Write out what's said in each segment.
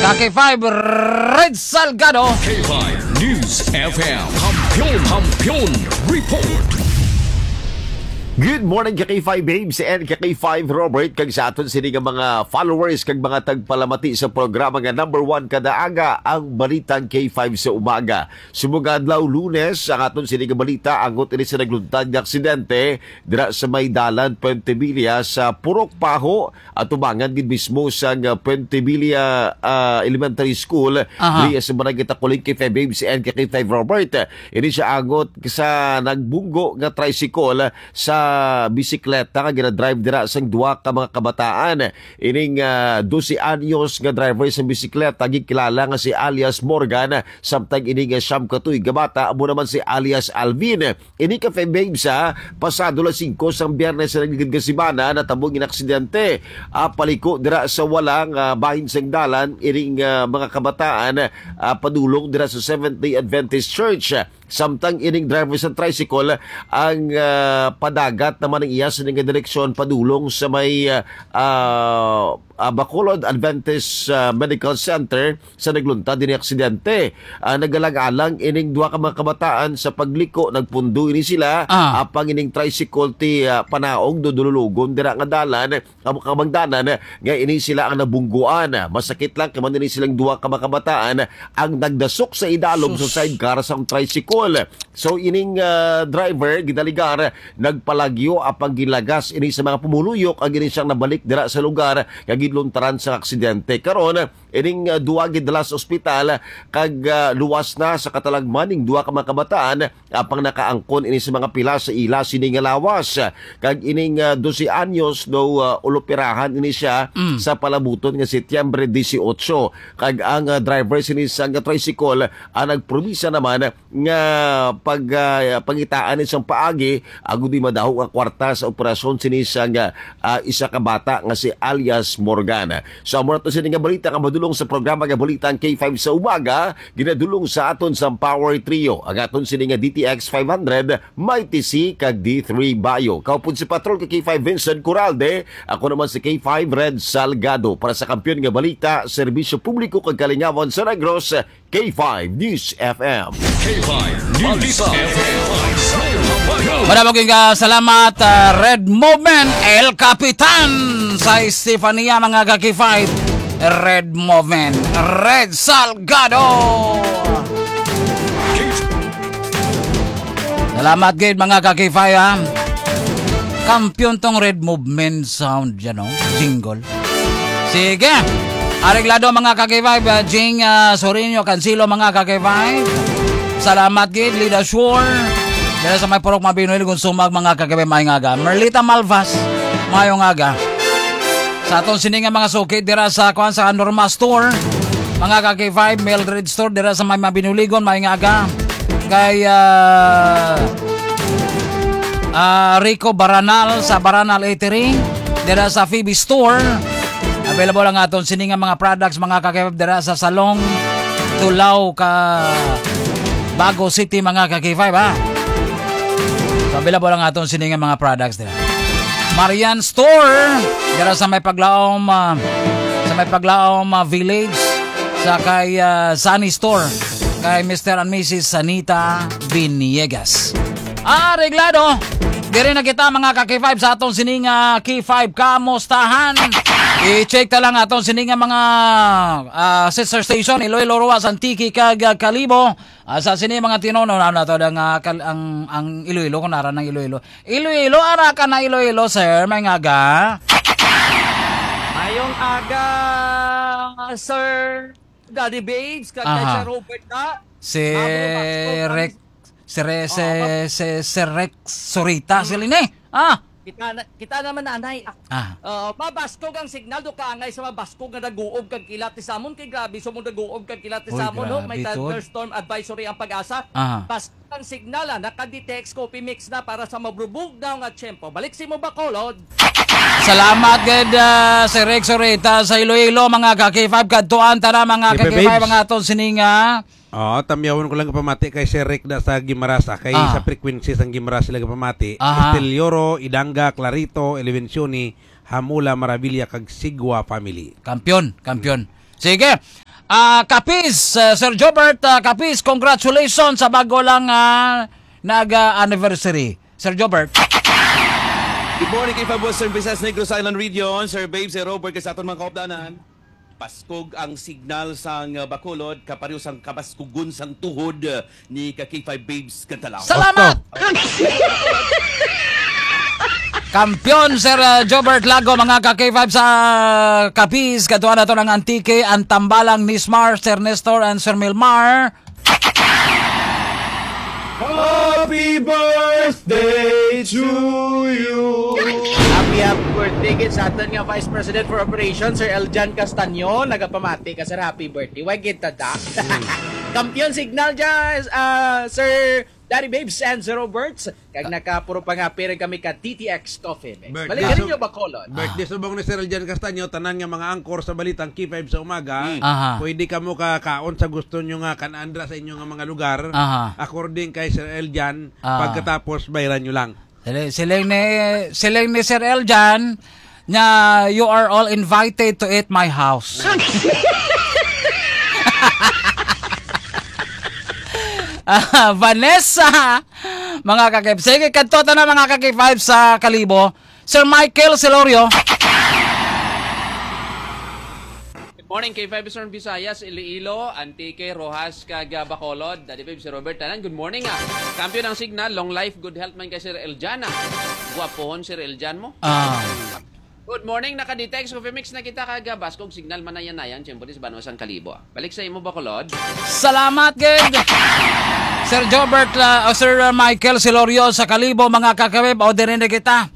K5 Red Salgado. K5 News FM. Kampiyon Report. Good morning K5 Babes and K5 Robert kag sa aton sini nga mga followers kag mga tagpalamati sa programa nga number 1 kada aga ang balitang K5 sa umaga. Sumugad adlaw Lunes ang aton sini nga balita angot ini sa nagluntad nga aksidente dira sa may dalan Puente Villa sa Purok Paho at tubangan gid mismo sa Puente Villa Elementary School diya sa barangay Takuling K5 Babes and K5 Robert. Ini siya angot sa nagbunggo nga tricycle sa bisikleta nga gina-drive dira sang duwa ka mga kabataan. Ining 12 anyos nga driver sa bisikleta gikilala nga si alias Morgan samtang ining siyam katuig nga bata amo naman si alias Alvin. Ini ka babes pasado la 5 sang Biyernes sa nagigid semana natabong inaksidente paliko dira sa walang bahin sang dalan ining mga kabataan padulong dira sa Seventh-day Adventist Church. Samtang ining driver sa tricycle ang padagat naman ang iya sa nga direksyon padulong sa may Bacolod Adventist Medical Center sa nagluntad din aksidente. Nagalang-alang ining duha ka mga kabataan sa pagliko nagpundo ini sila apang ining tricycle ti panaog dudulugon dira nga dalan kamangdanan nga ini sila ang nabungguan. Masakit lang kaman ini silang duha ka mga kabataan ang nagdasok sa idalom sa sidecar sa tricycle. So ining driver gidaligar nagpalagyo apang gilagas ini sa mga pumuluyok ang ini siyang nabalik dira sa lugar nga gidluntaran sa aksidente. Karon ining duwa gidala sa ospital kag luwas na sa katalagmaning duwa ka mga kabataan apang nakaangkon ini sa mga pila sa ila sini nga lawas. Kag ining 12 anyos do uloperahan ini siya sa palabuton nga Setyembre 18. Kag ang driver sini sa tricycle nagpromisa naman nga pangitaan isang paagi agud di madaho ang kwarta sa operasyon sini sa isa ka bata nga si alias Morgan. So amo nato sini nga balita nga madulong sa programa nga Balitang K5 sa umaga ginadulong sa aton sa Power Trio ang aton sini nga DTX 500 Mighty C kag D3 Bio. Kaupod si Patrol kay K5 Vincent Coralde, ako naman si K5 Red Salgado para sa kampiyon nga balita, serbisyo publiko kag kalingawan sa Negros, K5 News FM. K5 News FM. Maraming salamat Red Movement El Capitan sa Estefania mga K5 Red Movement Red Salgado. Salamat gid mga K5 Kampiyon tong Red Movement sound dyan jingle. Sige areglado mga K5 Jing Sorinio Cancilo mga K5. Salamat gid Lida Shore dahil sa may Purok Mabinoy kung sumag mga K5 may ngaga. Merlita Malvas mayong aga. Sa atong sininga mga sukit dira sa kuan sa Norma Store mga K5 Mildred Store dira sa may Mabinuligon may ngaga. Kay Rico Baranal sa Baranal Eatery dira sa Phoebe Store. Available ang aton sininga mga products mga K5 dira sa Salong Tulaw ka Bago City mga K5 So available ang aton sininga mga products dira. Marian Store dira sa may Paglaom Village sa kay Sunny Store kay Mr. and Mrs. Sanita Viniegas. Reglado diri na kita mga K5 sa atong sininga K5 kamustahan. I-check ta lang atong sininga mga sister station Iloilo Ruas Antique kag Kalibo sa sini mga tinono na to ang Iloilo kun ara ng Iloilo ara ka na Iloilo sir may ngaga. Mayong aga sir Daddy Babes kag Sir Robert na si Rex Sorita siline Kita naman nanay. Mabaskog ang signal do kaangay sa mabaskog nga naguob kag kilat ti samon kay grabe so mo naguob kag kilat ti samon no may thunderstorm advisory ang Pag-asa. Baskog ang signal naka-detect copy mix na para sa mabrubog daw nga tiyempo. Balik si mo Bacolod. Salamat gid si Rex Sorita sa Iloilo mga K5 kadtuan tara mga K5 mga aton sininga. Tamyawan ko lang pamati kay Sir Rick da sa Gimarasa kay sa frequencies ang Gimarasa sila pamati. Estelioro, Idanga, Clarito, Elevencioni, Hamula, Maravilla kag Sigwa family. Kampiyon. Sige. Kapis, Sir Jobert, Kapis, congratulations sa bago lang nag-anniversary. Sir Jobert. Good morning kay Fabos Sir Visas Negros Island Region, Sir Babe, Sir Robert, sa aton mga kaupdanan. Paskog ang signal sang Bacolod, kapareho sang kabaskugon sang tuhod ni K5 Babes Cantalaw. Salamat! Kampiyon, Sir Jobert Lago, mga ka-K5 sa Kapis. Katuan na ito ng Antique, ang tambalang ni Smar, Sir Nestor, and Sir Milmar. Happy birthday to you! Happy birthday kid sa atin nga Vice President for Operations, Sir Eljan Castaño. Nagapamati ka, Sir. Happy birthday. Why kita da? Kampiyon signal dyan, Sir Daddy Babes and Sir Roberts. Kag nakapuro pa nga pero kami ka TTX Coffee. Balikan ninyo Bacolod. Birthday subong ni Sir Eljan Castaño, tanan nga mga angkor sa balitang K5 sa umaga. Pwede ka mo kakaon sa gusto nyo nga kanandra sa inyo nga mga lugar. According kay Sir Eljan, pagkatapos bayaran nyo lang. Siling ni Sir Eljan na you are all invited to eat my house. Vanessa, mga kakip. Sige, kanto na mga kakip 5 sa Kalibo. Sir Michael Celorio. Good morning, K5 Eastern Visayas, Iloilo, Antique, Rojas, Bacolod, Daddy Babe, Sir Robert Tanan. Good morning Kampiyon ng signal, long life, good health man kay Sir Eljan Guwapohon Sir Eljan mo. Good morning, naka-detect Coffee Mix na kita Baskog signal manayan-nayan, siyempre sa Banwasang Kalibo. Balik sa imo Bacolod. Salamat, Ged. Sir Jobert, Sir Michael Celorio sa Kalibo, mga kakawib, o din na kita.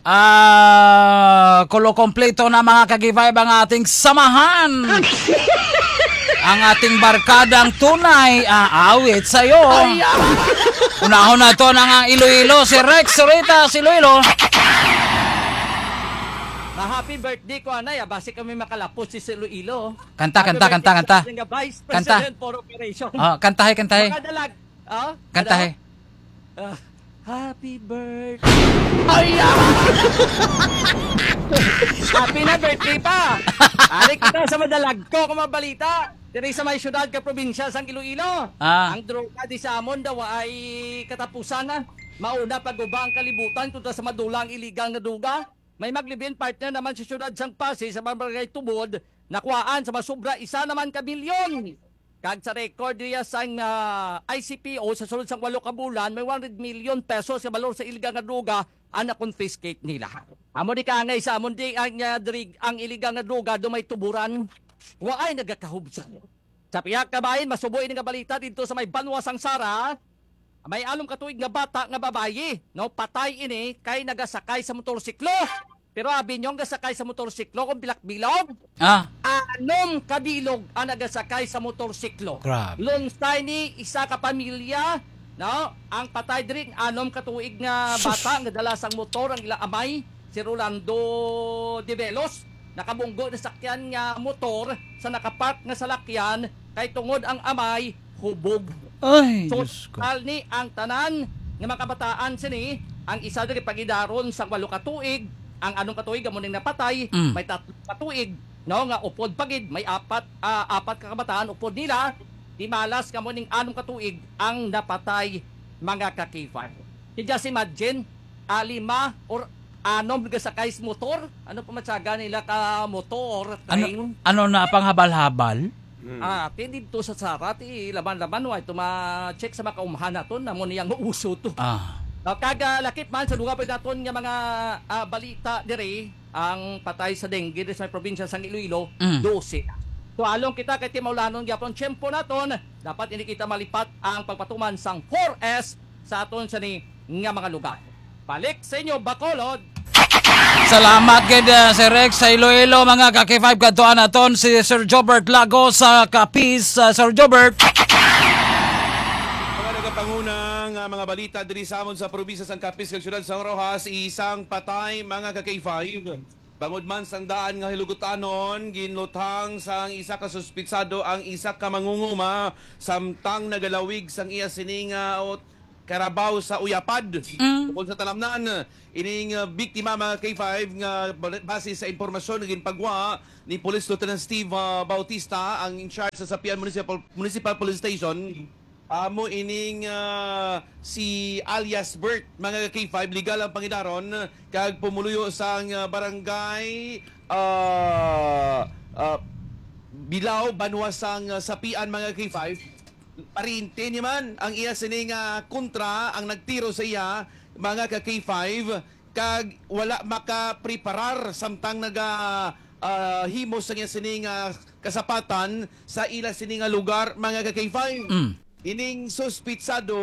Kulo kompleto na mga kagivay ang ating samahan. Ang ating barkadang tunay awit sa'yo. Unahon na ito ng Iloilo, si Rex Sorita, si Iloilo. Happy birthday ko, Anay. Basi kami makalapos si Iloilo. Kanta. Vice President for Operation. Kantahe. Makadalag. Kantahe. Happy birthday. Happy na birthday pa. Ari kita sa madalag ko kung mabalita. Diri sa may syudad ka probinsya sang Iloilo. Ang droga di sa amon daw ay katapusan na. Mauna paguba ang kalibutan tungkol sa madulang iligang na duga. May maglibin partner naman sa syudad sang Pasig sa barangay Tubod, nakuhaan sa masubra 1 naman ka milyon. Kag sa record niya sang ICPO sa sulod sang 8 ka bulan, may 100 million pesos sa balor sa iligang nga droga ang na-confiscate nila. Amo di ka ngay sa amon di ang iligang nga droga do may tuburan. Waay nagakahubsan. Sa piyak kabahin, masuboy nga balita dito sa may Banwasang Sara. May alom katuig nga bata nga babayi, no, patay ini kay nagasakay sa motorsiklo. Pero abi nyo nagasakay sa motorsiklo kung bilak-bilog. Anom kabilog ang nagasakay sa motorsiklo. Lunstay ni isa ka pamilya, no, ang patay diri anom katuig nga bata nga dala sang motor ang ilang amay, si Rolando De Velos. Nakabunggo na sakyan nga motor sa nakapark nga salakyan kay tungod ang amay hubog. Ay, so, Diyos ko. ni ang tanan nga mga kabataan sini, ang isa diri pagidaron sa 8 ka tuig, ang anong katuig amo ning napatay, may 3 ka tuig, no, nga upod pagid, may 4 ka kabataan upod nila, di malas kamo ning 6 ka tuig ang napatay mga kakifan. Just imagine, 5 or 6 gasakay sa motor, ano pa matsaga nila ka motor, train. Ano na pang habal-habal? Dito sa Sarati, laban-laban, check sa makaumhan naton, namo niyang uso to. Kaga lakip man sa lugar pa naton nga mga balita dire, ang patay sa dengue sa probinsya sang Iloilo, 12. So along kita kay Timaulanon gyapon tiyempo naton, dapat ini kita malipat ang pagpatuman sang 4S sa aton sa ni nga mga lugar. Balik sa inyo Bacolod. Salamat kay Sir Rex sa Iloilo, mga ka-K5 katuan naton si Sir Jobert Lago sa Kapis. Sir Jobert. Mga nagapangunang mga balita diri sa amon sa probinsya sang Kapis kag syudad sang Rojas, isang patay mga ka-K5. Bangod man sang daan nga hilugutanon, ginlutang sang isa ka suspitsado ang isa ka mangunguma samtang nagalawig sang iya sininga Carabao sa Uyapad. Tungkol sa talamnan, ining biktima mga K5 nga base sa impormasyon naging pagwa ni Police Lieutenant Steve Bautista, ang in charge sa Sapian Municipal Police Station. Amo ining si alias Bert mga K5 legal ang pangidaron kag pumuluyo sang barangay Bilao Banwasang Sapian mga K5. Parinte ni man ang iya sining kontra ang nagtiro sa iya mga ka K5 kag wala makapreparar samtang himo sa iya sining kasapatan sa ila sining lugar mga ka K5. Ining suspitsado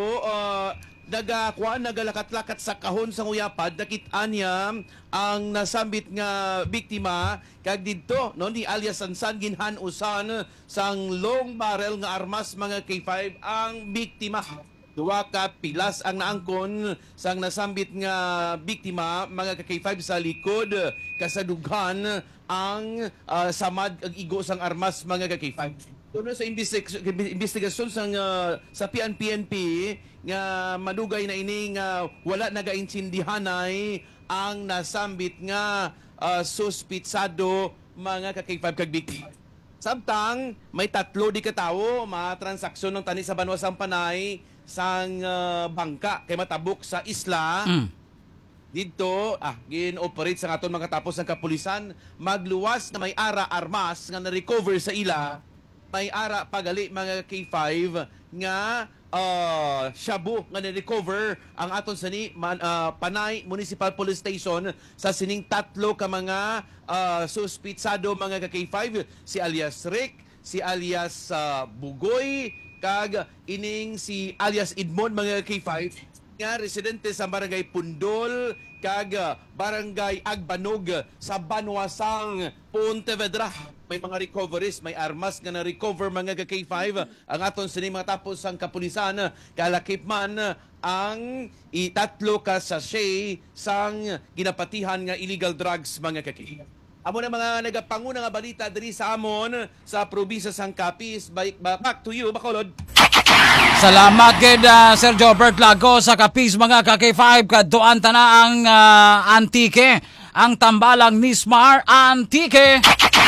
nagalakat-lakat sa kahon sa Uyapad, nakit-an niya ang nasambit nga biktima kag didto no ni alias Sansan ginhanusan sang long barrel nga armas mga K5 ang biktima. Duwa ka pilas ang naangkon sang nasambit nga biktima mga K5 sa likod kasadughan ang samad ag igo sang armas mga K5. Doon sa investigasyon sa PNP nga madugay na ini nga wala nagaintindihanay ang nasambit nga suspitsado mga K5 kag biktima. Samtang may 3 di katawo transaksyon ng tani sa Banwasang Panay sang bangka kay matabok sa isla. Dito gin-operate sa aton mga tapos ng kapulisan magluwas na may ara armas nga na-recover sa ila. May ara pagali mga K5 nga shabu nga ni-recover ang aton sani Panay Municipal Police Station sa sining 3 ka mga suspitsado mga K5, si alias Rick, si alias Bugoy kag ining si alias Edmond mga K5 nga residente sa barangay Pundol kag barangay Agbanog sa Banwasang Pontevedra. May mga recoveries, may armas nga na-recover mga K5 ang aton sining mga tapos ang kapulisan kalakip man ang 3 ka sachet sang ginapatihan nga illegal drugs mga K5. Amo na mga nagapanguna nga balita diri sa amon sa probinsya sang Capiz. Back to you Bacolod. Salamat kay Sergio Bert Lago sa Capiz mga K5 kadtuan tana ang Antique, ang tambalang ni Smar Antique.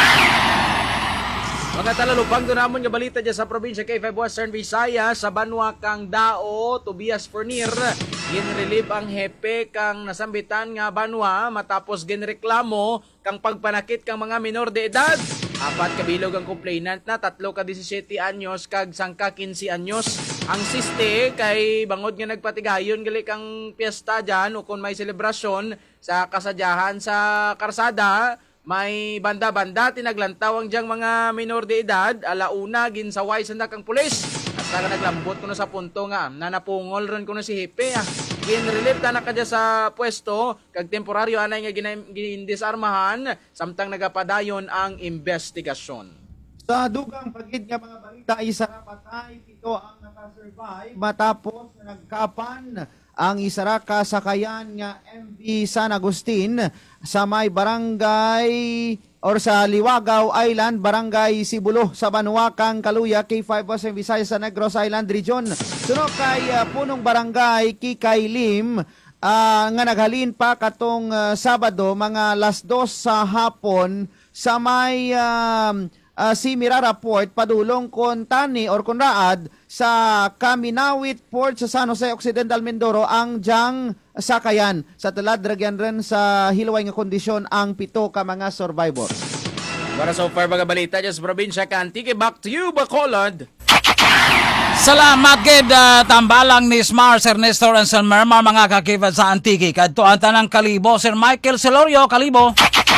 Mga talalupang doon namon nga balita dyan sa probinsya K5 Western Visayas sa Banwa kang Dao, Tobias Furnier. Ginrelieve ang hepe kang nasambitan nga Banwa matapos ginreklamo kang pagpanakit kang mga minor de edad. 4 kabilog ang complainant na 3 ka 17 anyos kag 5 ka 15 anyos. Ang siste kay bangod nga nagpatigayon gali kang piyesta dyan o kung may selebrasyon sa kasadyahan sa karsada. May banda-banda tinaglantaw ang diyang mga minor de edad, alauna ginsaway sa nakang pulis. Hasta ka naglambot ko na sa punto nga, nanapungol ron ko na si Hepe. Ginrelieve ta na ka sa pwesto, kag temporaryo anay nga gindisarmahan, samtang nagapadayon ang investigasyon. Sa dugang pagid nga mga balita, isa na patay, 7 ang nakasurvive matapos na nagkapan ang isara ka sakayan nga MV San Agustin sa may barangay or sa Liwagaw Island, Barangay Sibulo sa Banwakang Kaluya, K5 Western Visayas sa Negros Island Region. Sunod kay punong barangay Kikay Lim nga naghalin pa katong Sabado mga 2:00 sa hapon sa may si Mirara Port padulong kon tani or kon raad sa Kaminawit Port sa San Jose Occidental Mindoro ang diyang sakayan. Sa talad dragyan rin sa hilway nga kondisyon ang 7 ka mga survivor. Para so far mga balita dyan sa probinsya ka Antique, back to you Bacolod. Salamat kid tambalang ni Smar Ernesto and San Mermar mga kakivad sa Antique. Kadtuan tanang Kalibo, Sir Michael Celorio, Kalibo.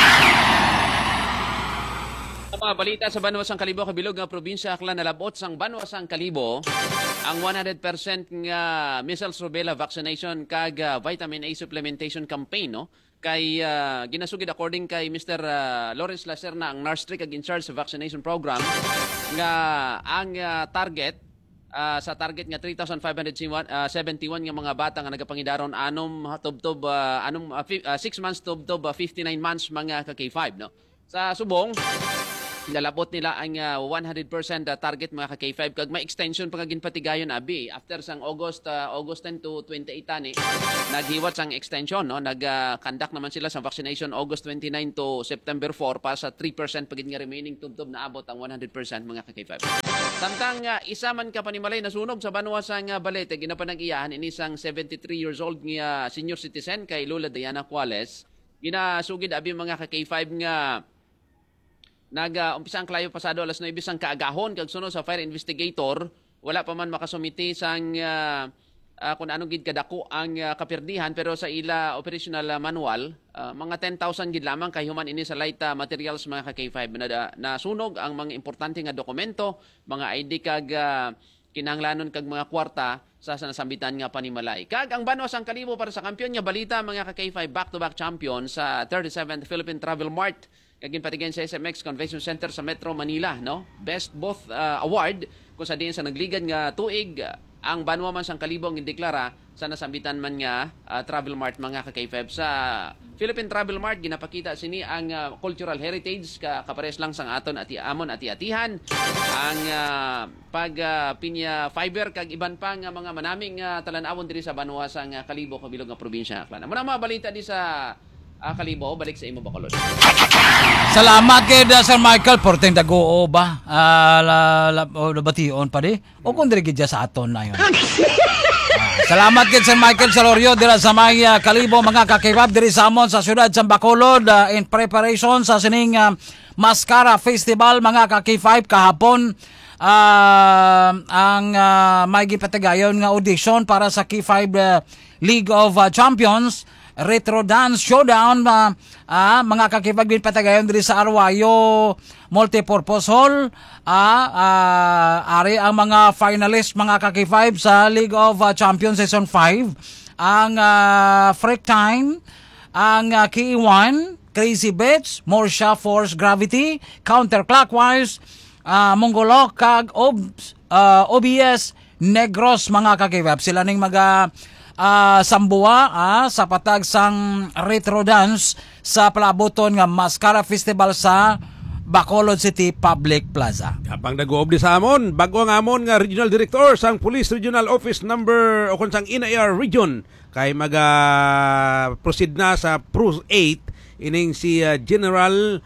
Mga balita sa Banwasang Kalibo, kabilog nga probinsya, aklan nalabot sang Banwasang Kalibo ang 100% nga measles rubella vaccination kag vitamin A supplementation campaign no kay ginasugid according kay Mr. Lawrence Lacerna ang nurse kag in charge sa vaccination program nga ang target sa target nga 3,571 nga mga bata nga nagapangidaron 6 months tubtob 59 months mga ka K5 no sa subong Galabot nila ang 100% target mga ka-K5 kag may extension pa kagin patigayon abi after sang August 10 to 28 ani naghiwat sang extension no nag-conduct naman sila sa vaccination August 29 to September 4 para sa 3% pagin nga remaining tubtob na abot ang 100% mga ka-K5. Samtang isa man ka panimalay nasunog sa banwa sang Balete ginapanag-iyahan ini sang 73 years old nga senior citizen kay Lola Diana Cuales ginasugid abi mga ka-K5 nga umpisa ang klayo pasado alas 9 sang kaagahon kag sunod sa fire investigator wala pa man makasumiti sang kung anong gid kadako ang kapirdihan pero sa ila operational manual mga 10,000 gid lamang kay human ini sa light materials mga ka-K5 na sunog ang mga importante nga dokumento mga ID kag kinahanglanon kag mga kwarta sa nasambitan nga panimalay. Kag ang banwas ang kalibo para sa kampiyon nga balita mga ka-K5 back-to-back champion sa 37th Philippine Travel Mart kagin patigen sa SMX Convention Center sa Metro Manila, no? Best Both Award kung sa diin sa nagligan nga tuig ang banwa man sang kalibong indeklara sa nasambitan man nga Travel Mart mga ka-K5 sa Philippine Travel Mart ginapakita sini ang cultural heritage kapares lang sang aton amon ati-atihan ang pinya fiber kag iban pa nga mga manaming talan-awon diri sa banwa sang kalibo kabilog nga probinsya Aklan. Muna mga balita di sa Kalibo, balik sa imo Bacolod. Salamat kay Sir Michael porteng daguo ba? Bation pa di. O kung diri gid sa aton na yon. Salamat kay Sir Michael Salorio dira sa may Kalibo mga ka-K5 diri sa amon sa syudad sa Bacolod in preparation sa sining Mascara Festival mga ka-K5 kahapon. Ang may gipatigayon nga audition para sa K5 League of Champions Retro Dance Showdown mga kakipag patagayon diri sa Arwayo Multipurpose Hall ari ang mga finalist mga kaki-5 sa League of Champions Season 5 ang Freak Time ang K1 Crazy Bets Morsha Force Gravity Counterclockwise Mongolok kag OBS Negros mga kaki-5 sila ning Sambuwa sa patag sang Retro Dance sa palaboton nga Mascara Festival sa Bacolod City Public Plaza. Kapang nag-uob di sa amon, bago ang amon nga Regional Director sang Police Regional Office number o kung sang INAR Region kay proceed na sa Prus 8 ining si General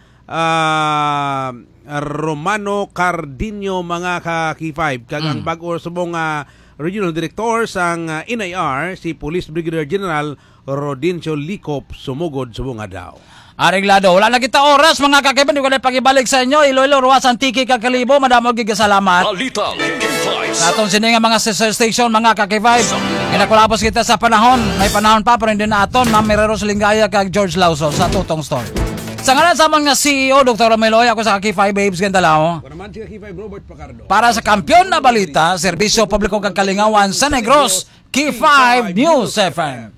Romano Cardinio mga ka-K5 kag ang bago subong Regional Director sang INAR si Police Brigadier General Rodencio Licop sumugod subong adlaw. Areglado, wala na kita oras mga kakaiban, di ko na pagibalik sa inyo. Iloilo, Ruwasan, Tiki, Kakalibo, madamo gigasalamat. Sa atong sininga mga sister station, mga kakaiban. Kinakulapos kita sa panahon. May panahon pa, pero hindi na aton. Ma'am Mireros Lingaya kag George Lauso sa Tutong Store. Sa ngalan sa mga CEO, Dr. Meloy, ako sa K5 Babes Gandalao. Para sa kampiyon na balita, Serbisyo Publiko kag Kalingawan sa Negros, K5 News FM.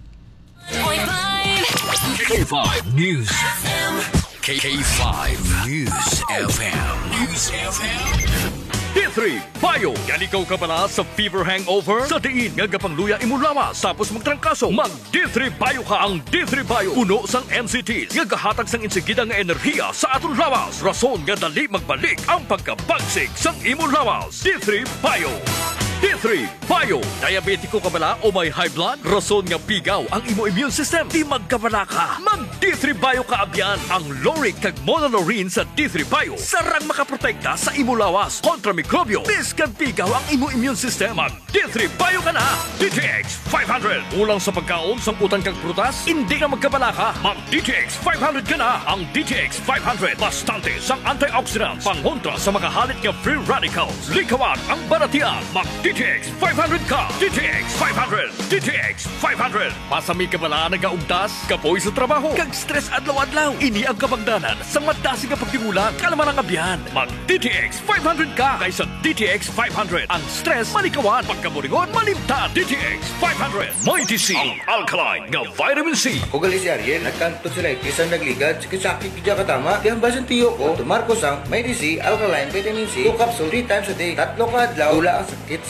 K5 News FM. K5 News FM. News FM. D3 Bio. Yan ikaw ka pala sa fever hangover? Sa diin nga gapangluya imo lawas tapos magtrangkaso. Mag D3 Bio ka ang D3 Bio. Puno sang MCTs nga gahatag sang insigida nga enerhiya sa aton lawas. Rason nga dali magbalik ang pagkabagsik sang imo lawas. D3 Bio. D3 Bio. Diabetiko ka bala o may high blood? Rason nga pigaw ang imo immune system. Di magkabala ka. Mag D3 Bio ka abyan. Ang Loric kag Monolaurin sa D3 Bio. Sarang makaprotekta sa imo lawas kontra mikrobyo. Biskan pigaw ang imo immune system. Mag D3 Bio ka na. DTX 500. Ulang sa pagkaon sang utang kag prutas. Hindi ka magkabala ka. Mag DTX 500 ka na. Ang DTX 500. Bastante sang antioxidants. Pangontra sa makahalit nga free radicals. Likawan ang baratian. Mag DTX 500 ka! DTX 500! DTX 500! Pasami ka bala nagaugtas, kapoy sa trabaho, kag stress adlaw-adlaw. Ini ang kabagdanan sa madasi nga pagtimulan, kalaman ang abyan. Mag DTX 500 ka kaysa DTX 500. Ang stress malikawan, pagkaburingon malimta. DTX 500. May DC, ang alkaline nga vitamin C. Ako gali si Ariel, nagkanto sila isang nagligad, sakit kidya katama. Di ang basan tiyo ko, tumarko sang May DC, alkaline vitamin C, 2 capsule 3 times a day. 3 ka adlaw, wala ang sakit sa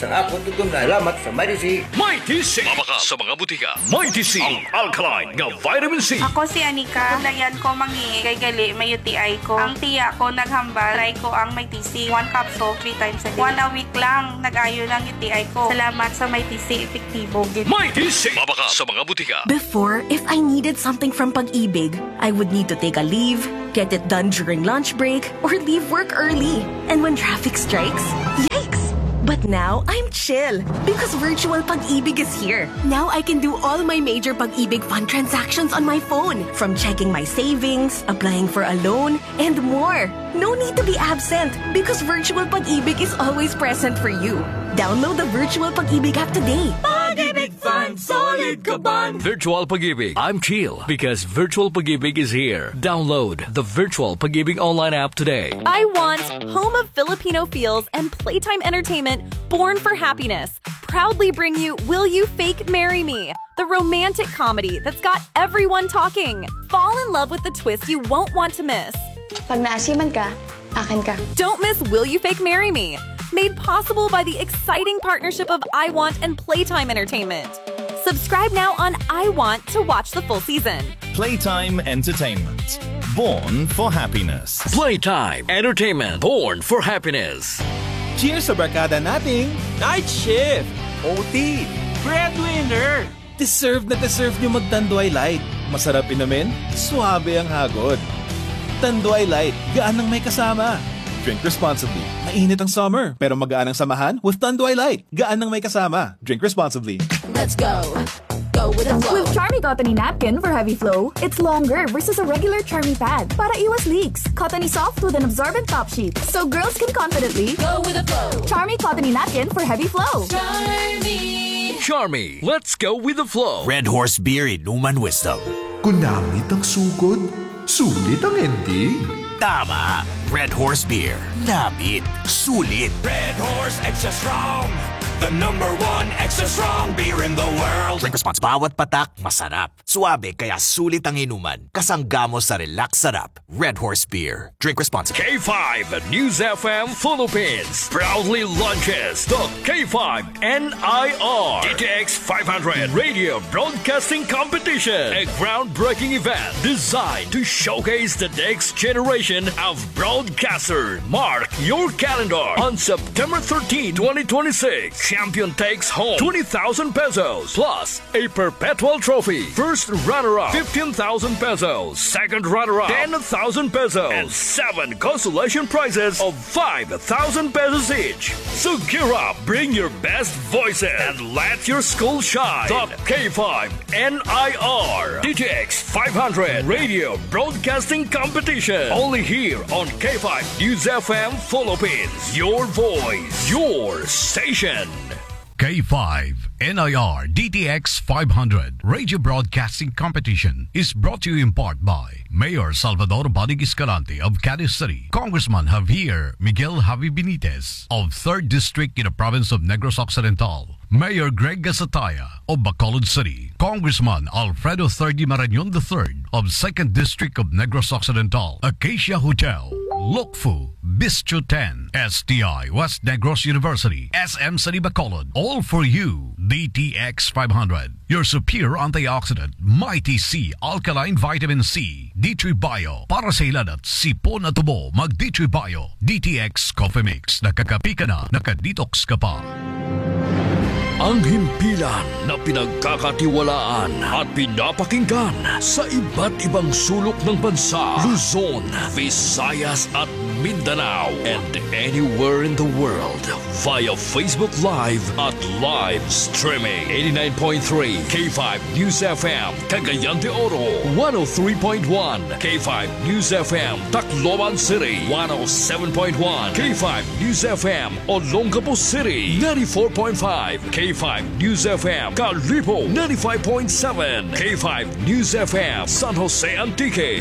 ang akong tutunan. Salamat sa Mighty C. Mighty C. Mabaka sa mga butika. Mighty C. Ang alkaline nga vitamin C. Ako si Anika. Layan ko mangi kay gali may UTI ko. Ang tiya ko naghambal. Try ko ang Mighty C. 1 capsule 3 times a day. 1 a week lang. Nag-ayo ng UTI ko. Salamat sa Mighty C. Epektibo. Mighty C. Mabaka sa mga butika. Before, if I needed something from Pag-ibig, I would need to take a leave, get it done during lunch break, or leave work early. And when traffic strikes, yikes! But now, I'm chill because Virtual Pag-ibig is here. Now I can do all my major Pag-ibig fund transactions on my phone, from checking my savings, applying for a loan, and more. No need to be absent because Virtual Pag-ibig is always present for you. Download the Virtual Pag-ibig app today. Pag-ibig Fund, solid ka ban! Virtual Pag-ibig. I'm chill because Virtual Pag-ibig is here. Download the Virtual Pag-ibig online app today. I want home of Filipino feels and playtime entertainment born for happiness. Proudly bring you Will You Fake Marry Me? The romantic comedy that's got everyone talking. Fall in love with the twist you won't want to miss. Pag naasiman ka, akin ka. Don't miss Will You Fake Marry Me? Made possible by the exciting partnership of I Want and Playtime Entertainment. Subscribe now on I Want to watch the full season. Playtime Entertainment. Born for happiness. Playtime Entertainment. Born for happiness. Cheers sa barkada nating Night Shift, OT, Breadwinner. Deserve nyo mag-Tanduay Light. Masarap inumin, suabe ang hagod. Tanduay Light, gaan ng may kasama. Drink responsibly. Mainit ang summer, pero magaan ang samahan with Tanduay Light. Gaan ng may kasama. Drink responsibly. Let's go. Go with the flow. With Charmy Cottony Napkin for heavy flow, it's longer versus a regular Charmy pad para iwas leaks. Cottony soft with an absorbent top sheet, so girls can confidently go with the flow. Charmy Cottony Napkin for heavy flow. Charmy, let's go with the flow. Red Horse Beer Inuman Wisdom. Kunamit ang sugod, sulit ang ending. Tama. Red Horse Beer. Namit. Sulit. Red Horse Extra Strong. The #1 extra strong beer in the world. Drink response. Bawat patak, masarap. Suabe, kaya sulit ang inuman. Kasangga mo sa relax sarap. Red Horse Beer. Drink responsibly. K5 News FM Philippines proudly launches the K5 NIR DTX 500 Radio Broadcasting Competition, a groundbreaking event designed to showcase the next generation of broadcasters. Mark your calendar on September 13, 2026. Champion takes home 20,000 pesos plus a perpetual trophy. First runner-up 15,000 pesos. Second runner-up 10,000 pesos. And 7 consolation prizes of 5,000 pesos each. So gear up, bring your best voices, and let your school shine. The K5 NIR DTX 500 Radio Broadcasting Competition. Only here on K5 News FM Philippines. Your voice, your station. K5 NIR DTX 500 Radio Broadcasting Competition is brought to you in part by Mayor Salvador Badig Escalante of Cadiz City, Congressman Javier Miguel Javi Benitez of 3rd District in the province of Negros Occidental, Mayor Greg Gasataya of Bacolod City, Congressman Alfredo Thirdy Marañon III of 2nd District of Negros Occidental, Acacia Hotel, Lokfu, Bistro 10, STI West Negros University, SM City Bacolod, all for you. DTX 500, your superior antioxidant, Mighty C Alkaline Vitamin C, D3 Bio, para sa ilan at sipon at tubo, mag D3 Bio, DTX Coffee Mix, nakakapi ka na, nakadetox ka pa. Ang himpilan na pinagkakatiwalaan at pinapakinggan sa iba't ibang sulok ng bansa, Luzon, Visayas at Mindanao, and anywhere in the world via Facebook Live at live streaming. 89.3 K5 News FM, Cagayan de Oro, 103.1 K5 News FM, Tacloban City, 107.1 K5 News FM, Olongapo City, 94.5 K5 News FM, Calipo 95.7, K5 News FM, San Jose Antique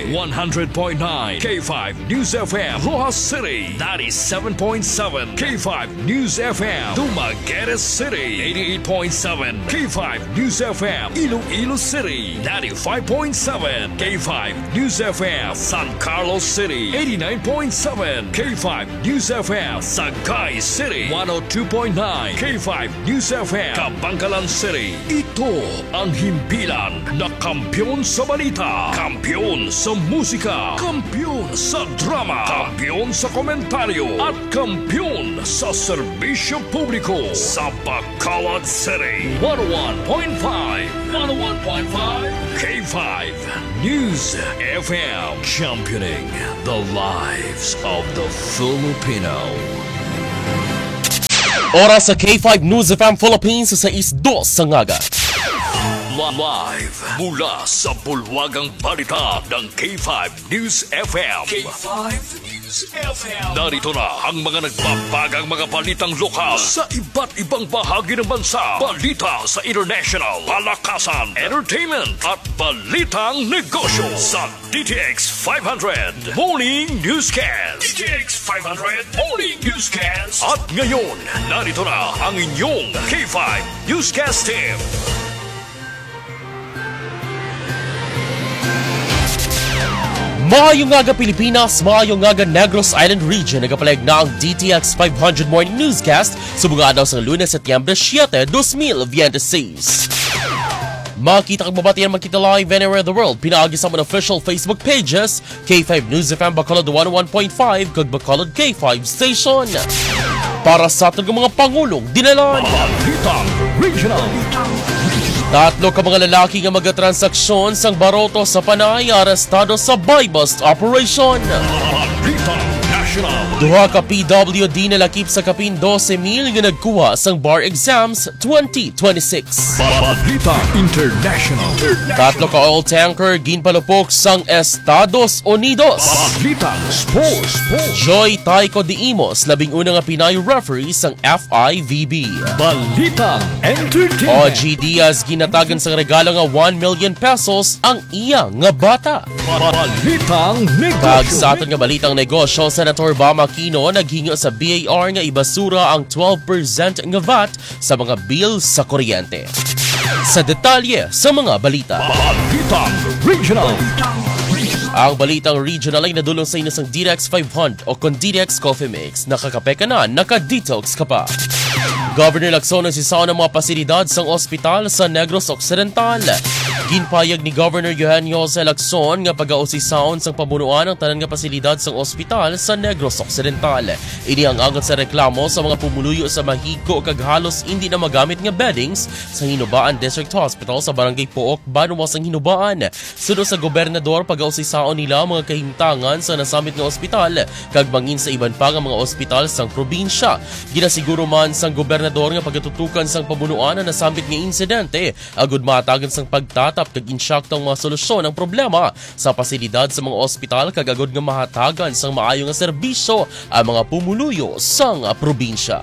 100.9, K5 News FM, Rojas City 97.7, K5 News News FM, Dumaguete City, 88.7, K5 News FM, Iloilo City, 95.7, K5 News FM, San Carlos City, 89.7, K5 News FM, Sagay City, 102.9, K5 News FM, Kabangkalan City. Ito ang himpilan na kampyon sa balita, kampyon sa musika, kampyon sa drama, kampyon sa komentaryo, at kampyon sa serbisyo publiko sa Bacolod City. 101.5 K5 News FM, championing the lives of the Filipino. Oras sa K5 News FM Philippines sa 6:02 sa ngaga. Live mula sa bulwagang balita ng K5 News FM. K5 News FM. Narito na ang mga nagbabagang mga balitang lokal sa iba't ibang bahagi ng bansa. Balita sa international, palakasan, entertainment at balitang negosyo sa DTX 500 Morning Newscast. DTX 500 Morning Newscast. At ngayon, narito na ang inyong K5 Newscast team. Maayong nga Pilipinas, maayong nga Negros Island Region. Nagapalag na ang DTX 500 Morning Newscast sa mga araw sa Lunes, Setyembre 7, 2026. Makita kang mabatian magkita live anywhere in the world. Pinaagi sa mga official Facebook pages, K5 News FM Bacolod 101.5 kag Bacolod K5 Station. Para sa ating mga pangulong dinalan. Balitang Regional. Tatlo ka mga lalaki nga magtransaksyon sang baroto sa Panay arestado sa buy-bust operation. Duha ka PWD na lakip sa kapin 12,000 nga nagkuha sang bar exams 2026. Balita International. Tatlo ka oil tanker ginpalupok sang Estados Unidos. Balita Sports. Joy Taiko de Imos, labing una nga Pinay referee sang FIVB. Balita Entertainment. OG Diaz ginatagan sang regalo nga 1 million pesos ang iya nga bata. Balitang negosyo. Kag sa aton nga balitang negosyo, Senator Bam Aquino naghingo sa BAR nga ibasura ang 12% nga VAT sa mga bill sa kuryente. Sa detalye sa mga balita. Balitang Regional. Ang balitang regional ay nadulong sa inyo sang DTX 500 o kung DTX Coffee Mix. Nakakape ka na, naka-detox ka pa. Governor Lacson ang sisaw ng mga pasilidad sang ospital sa Negros Occidental. Ginpayag ni Governor Eugenio Jose Lacson nga pag-ausisaon sang pamunuan ng tanan nga pasilidad sang ospital sa Negros Occidental. Ini ang agot sa reklamo sa mga pumuluyo sa Mahiko kag halos hindi na magamit nga beddings sa Hinubaan District Hospital sa Barangay Pook, Banuwas ang Hinubaan. Sunod sa gobernador, pag-ausisaon nila mga kahimtangan sa nasamit nga ospital kag bangin sa iban pa nga mga ospital sang probinsya. Ginasiguro man sang gobernador nga pagatutukan sang pamunuan na nasamit nga insidente agud matagan sang pagtatap kag insyaktong mga solusyon ang problema sa pasilidad sa mga ospital kag agud nga mahatagan sang maayo nga serbisyo ang mga pumuluyo sang probinsya.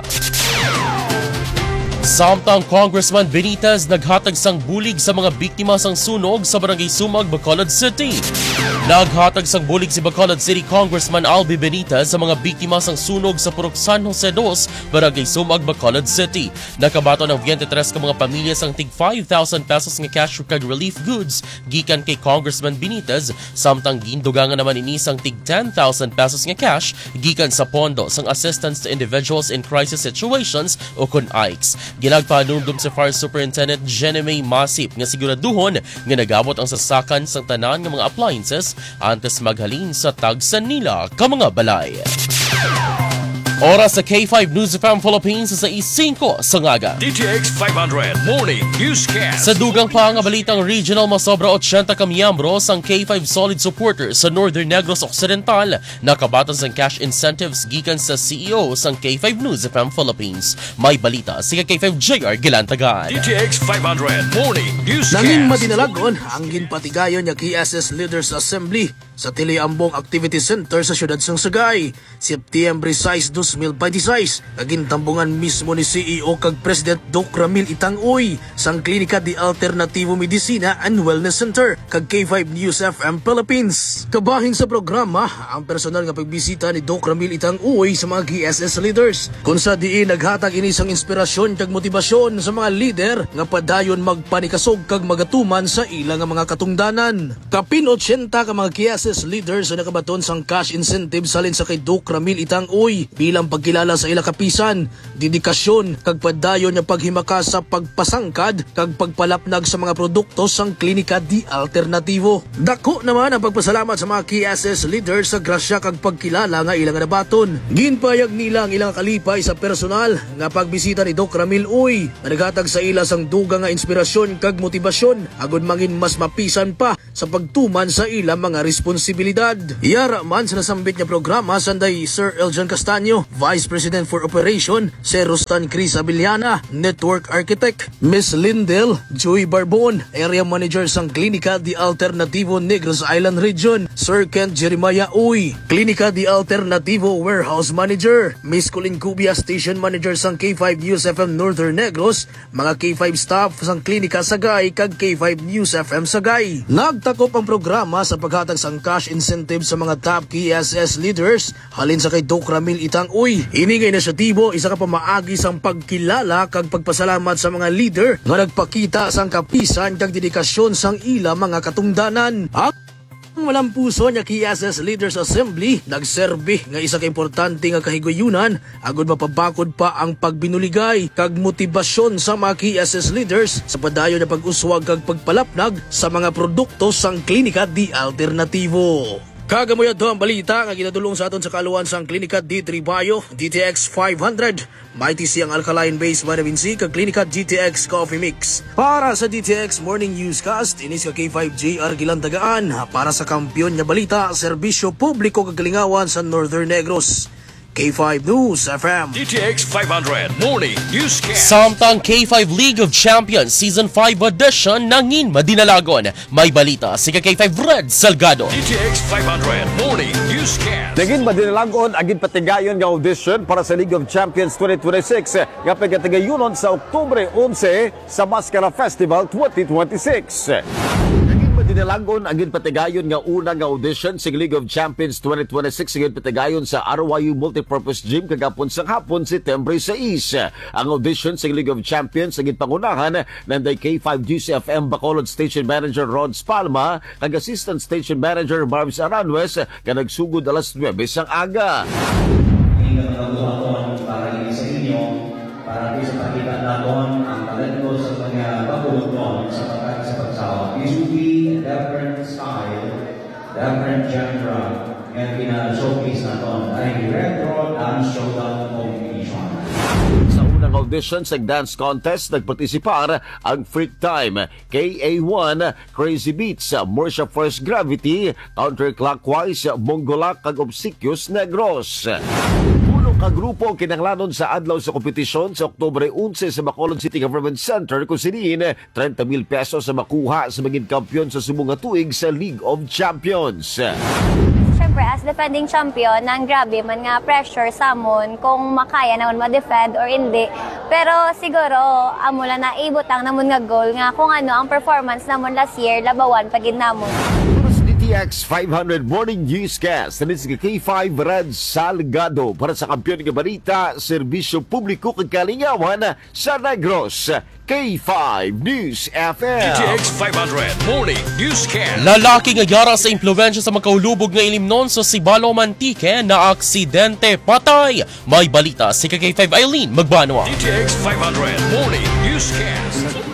Samtang Congressman Benitez naghatag sang bulig sa mga biktima sang sunog sa Barangay Sumag, Bacolod City. Naghatag sang bulig si Bacolod City Congressman Albi Benitez sa mga biktima sang sunog sa Purok San Jose 2, Barangay Sumag, Bacolod City. Nakabato ng 23 ka mga pamilya sang tig 5,000 pesos nga cash kag relief goods gikan kay Congressman Benitez, samtang gindugangan naman ini sang tig 10,000 pesos nga cash gikan sa pondo sang Assistance to Individuals in Crisis Situations o kun AICS. Ginagpanumdum si Fire Superintendent Jenny Masip nga siguraduhon nga nagabot ang sasakan sang tanan nga mga appliances antes maghalin sa tagsan nila ka mga balay. Oras sa K5 News FM Philippines sa 5 sa ngaga. DTX 500 Morning Newscast. Sa dugang pa nga balitang regional, masobra 80 ka miyembro sang K5 Solid Supporters sa Northern Negros Occidental nakabatan sang cash incentives gikan sa CEO sang K5 News FM Philippines. May balita si K5 JR Gilantagan. DTX 500 Morning Newscast. Nanging madinalagon ang ginpatigayon nga KSS Leaders Assembly sa Tiliambong Activity Center sa siyudad sang Sagay. Septyembre 6, 2026. Nagintambungan mismo ni CEO kag President Doc Ramil Itang-Uy sang Klinika di Alternativo Medicina and Wellness Center kag K5 News FM Philippines. Kabahin sa programa ang personal nga pagbisita ni Doc Ramil Itang-Uy sa mga GSS leaders kung sa diin naghatag ini sang inspirasyon kag motibasyon sa mga leader nga padayon magpanikasog kag magatuman sa ilang nga mga katungdanan. Kapin 80 ka mga GSS leaders ang nakabaton sang cash incentive salin sa kay Doc Ramil Itang-Uy bilang pagkilala sa ilang kapisan, dedikasyon kag padayon nga paghimaka sa pagpasangkad kag pagpalapnag sa mga produkto sang Klinika di Alternativo. Dako naman ang pagpasalamat sa mga KSS leaders sa grasya kag pagkilala nga ilang nabaton. Ginpayag nila ang ilang kalipay sa personal nga pagbisita ni Doc Ramil Uy na naghatag sa ila sang duga nga inspirasyon kag motibasyon agud mangin mas mapisan pa sa pagtuman sa ilang mga responsibilidad. Iyara man sa nasambit nga programa sanday Sir Eljan Castaño, Vice President for Operation, Sir Rustan Cris Abiliana, Network Architect, Miss Lindel Joy Barbon, Area Manager sang Klinika di Alternativo Negros Island Region, Sir Kent Jeremiah Uy, Klinika di Alternativo Warehouse Manager, Miss Colin Cubia Station Manager sang K5 News FM Northern Negros, mga K5 staff sang Klinika Sagay kag K5 News FM Sagay. Nagtakop ang programa sa paghatag sang cash incentive sa mga top KSS leaders halin sa kay Doc Ramil Itang-Uy. Ini nga inisyatibo isa ka pamaagi sang pagkilala kag pagpasalamat sa mga leader nga nagpakita sang kapisan kag dedikasyon sang ila mga katungdanan. Ang walang puso niya KSS Leaders Assembly nagserbi nga isa ka importante nga kahiguyunan agud mapabakod pa ang pagbinuligay kag motibasyon sa mga KSS leaders sa padayon na pag-uswag kag pagpalapnag sa mga produkto sang Klinika di Alternativo. Kagamoy ato ang balita nga ginadulong sa aton sa kaluan sang Klinika D3 Bio DTX 500. Mighty siyang alkaline based vitamin C kag Klinika DTX Coffee Mix. Para sa DTX Morning Newscast, inis ka K5JR Gilantagaan para sa kampiyon nga balita, serbisyo publiko kag kalingawan sa Northern Negros. K5 News FM DTX 500 Morning Newscast. Samtang K5 League of Champions Season 5 Edition nangin madinalagon. May balita si K5 Red Salgado. DTX 500 Morning Newscast. Naging madinalagon agin patigayon nga audition para sa League of Champions 2026 nga pagkatigayonon sa Oktubre 11 sa Mascara Festival 2026. Dinalagon agin patigayon nga una nga audition sa League of Champions 2026 agin patigayon sa RYU Multipurpose Gym kagapon sang hapon September 6. Ang audition sa League of Champions agin pangunahan nanday K5 GCFM Bacolod Station Manager Rod Palma kag Assistant Station Manager Barbs Aranwes nga nagsugod alas 9 sang aga. Para sa inyo, para sa pakita natin ang talento sa mga Bacolod noon sa pagsawag. Different style, different genre, nga pina-showcase natin ay Red Road Dance Showdown Competition. Sa unang audition sa dance contest, nagpartisipar ang Freak Time, KA1, Crazy Beats, Morsha First Gravity, Counterclockwise, Mongolak, kag Obsequios Negros. Kagrupo kinanglanon sa adlaw sa kompetisyon sa Oktubre 11 sa Bacolod City Government Center kung siniin 30,000 pesos sa makuha sa maging kampiyon sa subong nga tuig sa League of Champions. Siyempre, as defending champion, nang grabe man nga pressure sa amon kung makaya naman ma-defend or hindi. Pero siguro, amo lang naibot ang namon nga goal nga kung ano ang performance namon last year, labawan pagin namon. DTX 500 Morning Newscast na si K5 Red Salgado para sa kampiyon ng balita, serbisyo publiko kag kalingawan sa Negros. K5 News FM DTX 500 Morning Newscast. Lalaki nga yara sa impluwensya sa makaulubog nga ilimnon sa Sibalo Mantique na aksidente patay. May balita si K5 Eileen Magbanwa. DTX 500 Morning Newscast.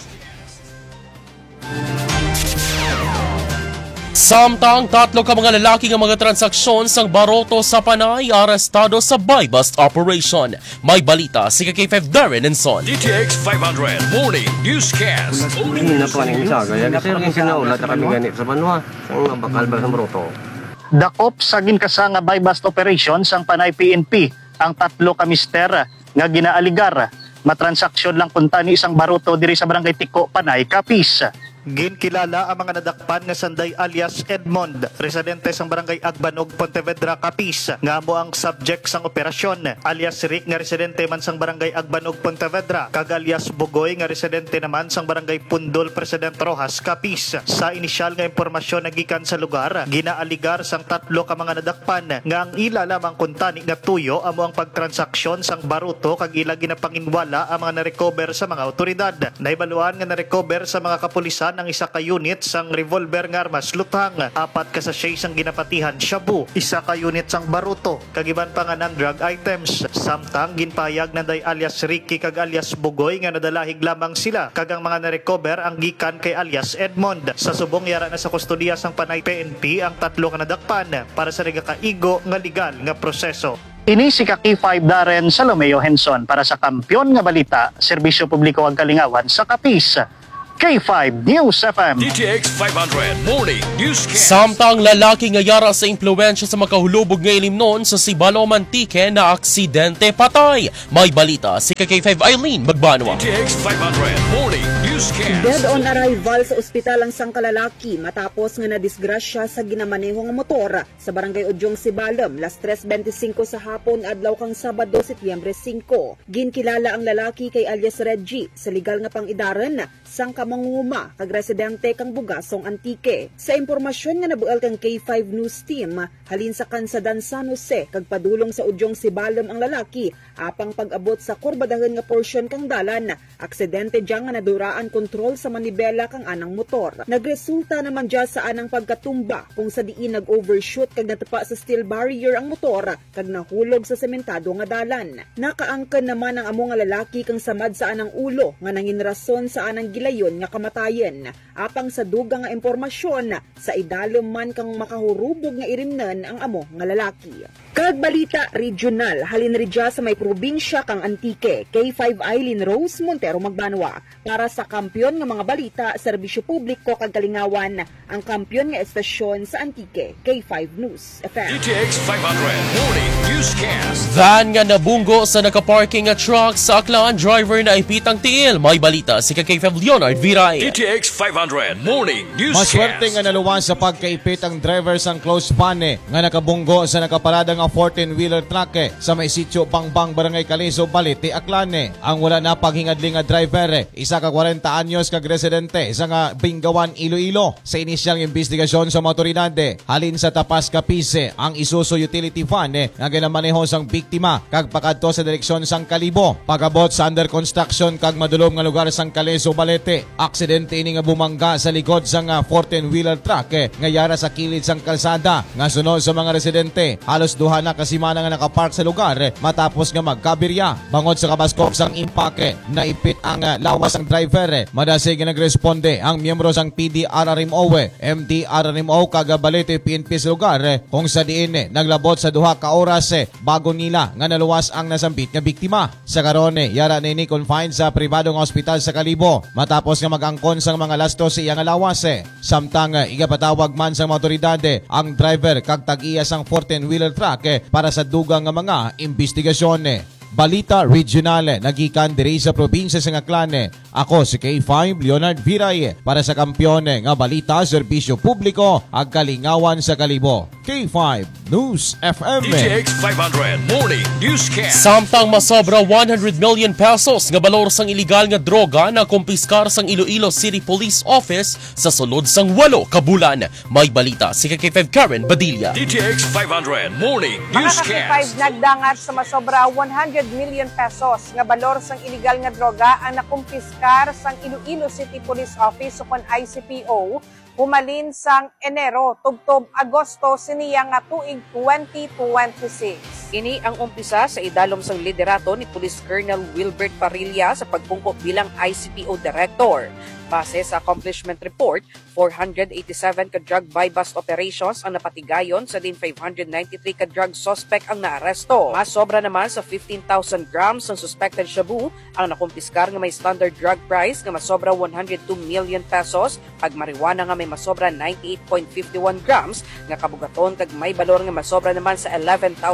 Samtang tatlo ka mga lalaki nga mga transaksyon sang baroto sa Panay arestado sa buy-bust operation. May balita si K5 Darren Enson. DTX 500 Morning Newscast. Hindi na pa rin sa gaya. Kasi rin sinaulat na kami ganit sa Panwa. Ang bakal ba sa baroto. Dakop sa ginkasa nga buy-bust operation sang Panay PNP ang tatlo ka mister nga ginaaligar matransaksyon lang punta ni isang baroto diri sa Barangay Tiko, Panay, Capiz. Ginkilala ang mga nadakpan nga sanday alias Edmond, residente sang barangay Agbanog, Pontevedra, Capiz, nga amo ang subject sang operasyon. Alias Rick nga residente man sang barangay Agbanog, Pontevedra, kag alias Bugoy nga residente naman sang barangay Pundol, President Rojas, Capiz. Sa inisyal nga impormasyon nagikan sa lugar, ginaaligar sang 3 ka mga nadakpan nga ang ila lamang kuntani nga tuyo amo ang pagtransaksyon sang baruto kag ila ginapanginwala ang mga na-recover sa mga otoridad. Naibaluan nga na-recover sa mga kapulisan ang 1 ka unit sang revolver nga armas lutang, 4 ka sachet sang ginapatihan shabu, 1 ka unit sang baruto, kag iban pa nga non-drug items. Samtang ginpayag na day alias Ricky kag alias Bugoy nga nadalahig lamang sila, kag ang mga na-recover ang gikan kay alias Edmond. Sa subong yara na sa kustodiya sang Panay PNP ang 3 ka nadakpan para sa kaigo nga legal nga proseso. Ini si K5 Darren Salomeo Henson para sa Kampiyon nga Balita, Serbisyo Publiko ag Kalingawan sa Capiz. K5 News FM. DTX 500 Morning Newscast. Samtang lalaki nga yara sa impluwensya sa makahulubog nga ilimnon sa Sibalo, Mantique na aksidente patay. May balita si K5 Eileen Magbanwa. DTX 500 Morning Newscast. Dead on arrival sa ospital ang sangkalalaki matapos nga nadisgrasya sa ginamanehong motor sa barangay Udyong, Sibalom, las 3:25 sa hapon adlaw kang Sabado, Setyembre 5. Ginkilala ang lalaki kay alias Reggie sa legal nga pangidaran sang kamanguma kag residente kang Bugasong, Antique. Sa impormasyon nga nabuel kang K5 News Team, halin sa kansadan San Jose kag padulong sa Udyong, Sibalom ang lalaki apang pag-abot sa kurbadahan nga portion kang dalan. Aksidente diyan nga naduraan kontrol sa manibela kang anang motor. Nagresulta naman diya sa anang pagkatumba kung sa diin nag-overshoot kag natapa sa steel barrier ang motor kag nahulog sa sementado nga dalan. Nakaangken naman ang amo nga lalaki kang samad sa anang ulo nga nangin rason sa anang gilayon nga kamatayen. Apang sa dugang nga impormasyon, sa idalom man kang makahurubog nga irimnan ang amo nga lalaki. Kag balita regional, halin ridya sa may probinsya kang Antique, K5 Eileen Rose Montero Magbanwa. Para sa Kampiyon nga mga balita, Serbisyo Publiko kag Kalingawan, ang kampiyon nga estasyon sa Antique, K5 News FM. DTX 500 Morning Newscast. Van nga nabunggo sa nakaparking nga truck sa Aklan, driver na ipitang tiil. May balita si K5 Leonard Viray. DTX 500 Morning Newscast. Maswerte nga naluwas sa pagkaipit ang driver sang close pane nga nakabunggo sa nakaparada nga 14-wheeler truck sa may sitio Bangbang, Barangay Calizo, Balete, Aklan. Ang wala na paghingadling nga driver, 1 ka 40 anyos kag residente sa nga Bingawan, Iloilo. Sa inisyal investigasyon sa motoridad, halin sa Tapas, Capiz, ang Isuzu utility van nga ginamaneho sang biktima kag pakadto sa direksyon sang Kalibo. Pagabot sa under construction kag madulom nga lugar sang Calizo, Balete, aksidente ini nga bumangga sa likod sang 14-wheeler truck nga yara sa kilid sang kalsada nga sunod sa mga residente. Halos duha na kasimana nga nakapark sa lugar matapos nga magkabirya. Bangod sa kabaskop sang impake, naipit ang lawas ang driver. Madasig nga nagresponde ang miyembro sang PDRRMO, MDRRMO kag Balete PNP sa lugar kung sa diin naglabot sa duha ka oras bago nila nga naluwas ang nasambit nga biktima. Sa karon yara nini confined sa pribadong ospital sa Kalibo matapos nga mag-angkon sang mga lastos iyang lawas. Samtang igapatawag man sa motoridad ang driver kag tag-iya sang 14-wheeler truck para sa dugang nga mga investigasyon. Balita Regional, nagikan diri sa probinsya sa Aklan. Ako si K5 Leonard Viray para sa Kampiyon nga Balita, Serbisyo Publiko ag Kalingawan sa Kalibo. K5 News FM. DTX 500 Morning Newscast. Samtang masobra 100 million pesos nga balor sang iligal nga droga na kumpiskar sang Iloilo City Police Office sa sulod sang 8 ka bulan. May balita si K5 Karen Badilla. DTX 500 Morning Newscast. Mga K5 nagdangat sa masobra 100 million pesos nga balor sang iligal nga droga ang nakumpiskar sang Iloilo City Police Office sukon ICPO humalin sang Enero tubtob Agosto siniya nga tuig 2026. Ini ang umpisa sa idalom sang liderato ni Police Colonel Wilbert Parilla sa pagpungko bilang ICPO Director. Base sa accomplishment report, 487 ka drug buy-bust operations ang napatigayon sa din 593 ka drug suspect ang naaresto. Mas sobra naman sa 15,000 grams ng suspected shabu ang nakumpiskar nga may standard drug price nga masobra 102 million pesos, pag marijuana nga may masobra 98.51 grams nga kabugaton kag may balor nga masobra naman sa 11,000 pesos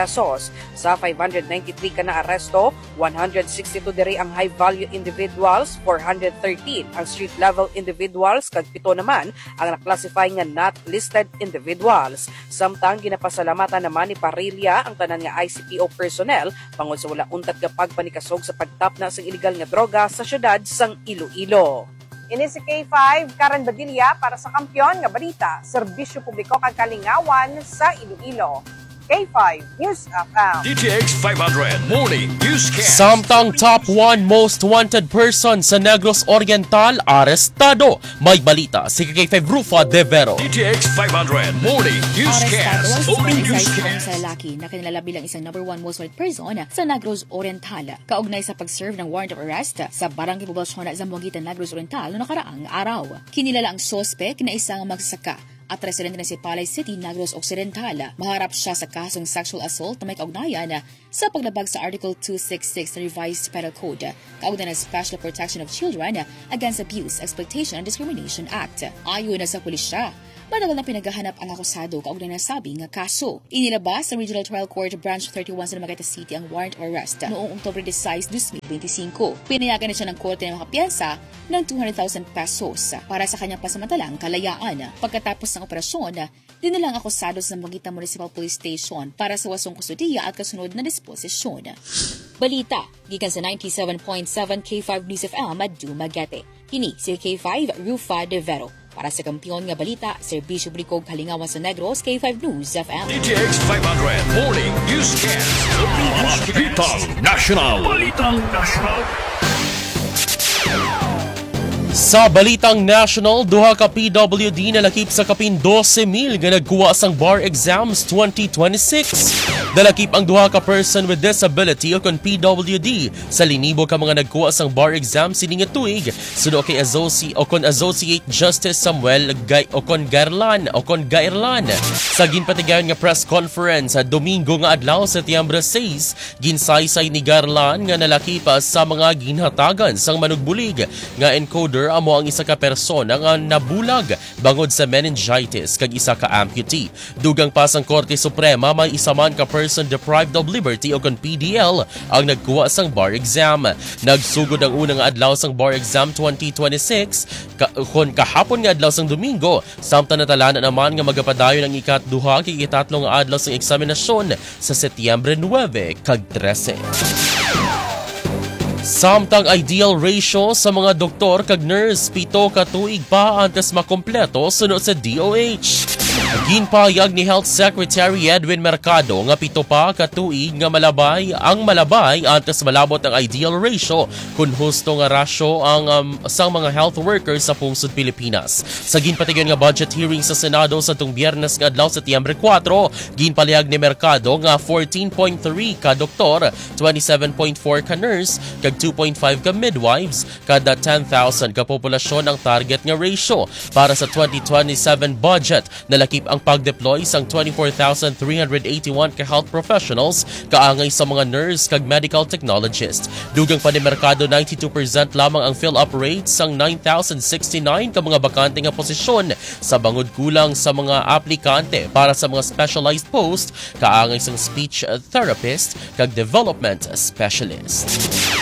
pesos. Sa 593 ka na aresto, 162 diri ang high-value individuals, 413 ang street-level individuals, kag 7 naman ang naklasify nga not listed individuals. Samtang ginapasalamatan naman ni Parilla ang tanan nga ICPO personnel pangod sa wala untat nga pagpanikasog sa pagtapna sa illegal nga droga sa syudad sang Iloilo. Ini si K5, Karen Badilla para sa Kampiyon nga Balita, Serbisyo Publiko kag Kalingawan sa Iloilo. K5 News FM. DTX 500 Morning Newscast. Samtang top 1 most wanted person sa Negros Oriental arestado. May balita si K5 Rufa De Vero. DTX 500 Morning Newscast. Morning Newscast. Sa lalaki na kinilala bilang isang number 1 most wanted person sa Negros Oriental. Kaugnay sa pag-serve ng warrant of arrest sa Barangay Poblasyon sa Zamboanguita, Negros Oriental noong nakaraang araw. Kinilala ang suspect na isang magsasaka at residente ng Sipalay City, Negros Occidental. Maharap siya sa kasong sexual assault na may kaugnayan sa paglabag sa Article 266 sa Revised Penal Code, kaugnay ng Special Protection of Children Against Abuse, Exploitation and Discrimination Act. Ayon na sa pulisya, matagal na pinaghahanap ang akusado kaugnay ng sabi nga kaso. Inilabas sa Regional Trial Court Branch 31 sa Dumaguete City ang warrant of arrest noong October 16, 2025. Pinayagan na siya ng korte ng makapiyansa ng 200,000 pesos para sa kanyang pasamantalang kalayaan. Pagkatapos ng operasyon, dinilang akusado sa Zamboanguita Municipal Police Station para sa wasong kustudiya at kasunod na disposisyon. Balita, gikan sa 97.7 K5 News FM at Dumaguete. Kini si K5 Rufa De Vero. Para sa Kampiyon nga Balita, Serbisyo Publiko Kalingawan sa Negros, K5 News FM. DTX 500 Morning Newscast. Balitang National. Sa Balitang National, duha ka PWD na lakip sa kapin 12,000 nga nagkuha sang bar exams 2026. Dalakip ang duha ka person with disability o kon PWD sa linibo ka mga nagkuha sang bar exam sining tuig suno kay Associate Justice Samuel Gairlan. Sa ginpatigayon nga press conference sa Domingo nga adlaw Setyembre 6, ginsaysay ni Gairlan nga nalakip sa mga ginhatagan sang manugbulig nga encoder amo ang isa ka persona nga nabulag bangod sa meningitis kag isa ka amputee. Dugang pa sang Korte Suprema may isa man ka person deprived of liberty o kon PDL ang nagkuha sang bar exam. Nagsugod ang unang adlaw sang bar exam 2026 kon kahapon nga adlaw sang Domingo. Samtang natalanan naman nga magapadayon ang ikatduha kay ikatatlo nga adlaw sang eksaminasyon sa Setyembre 9 kag 13. Samtang ideal ratio sa mga doktor kag nurse 7 ka tuig pa antes makompleto sunod sa DOH. Ginpahayag ni Health Secretary Edwin Mercado nga 7 pa ka tuig nga malabay antes malabot ang ideal ratio kun husto nga rasyo ang sang mga health workers sa pungsod Pilipinas. Sa ginpatigayon nga budget hearing sa Senado sa tung Biyernes nga adlaw Setyembre 4, ginpalihag ni Mercado nga 14.3 ka doktor, 27.4 ka nurse kag 2.5 ka midwives kada 10,000 ka populasyon ang target nga ratio. Para sa 2027 budget, nalakip ang pag-deploy sang 24,381 ka health professionals kaangay sa mga nurse kag medical technologist. Dugang pa ni Mercado, 92% lamang ang fill-up rate sang 9,069 ka mga bakante nga posisyon sa bangod kulang sa mga aplikante para sa mga specialized post kaangay sang speech therapist kag development specialist.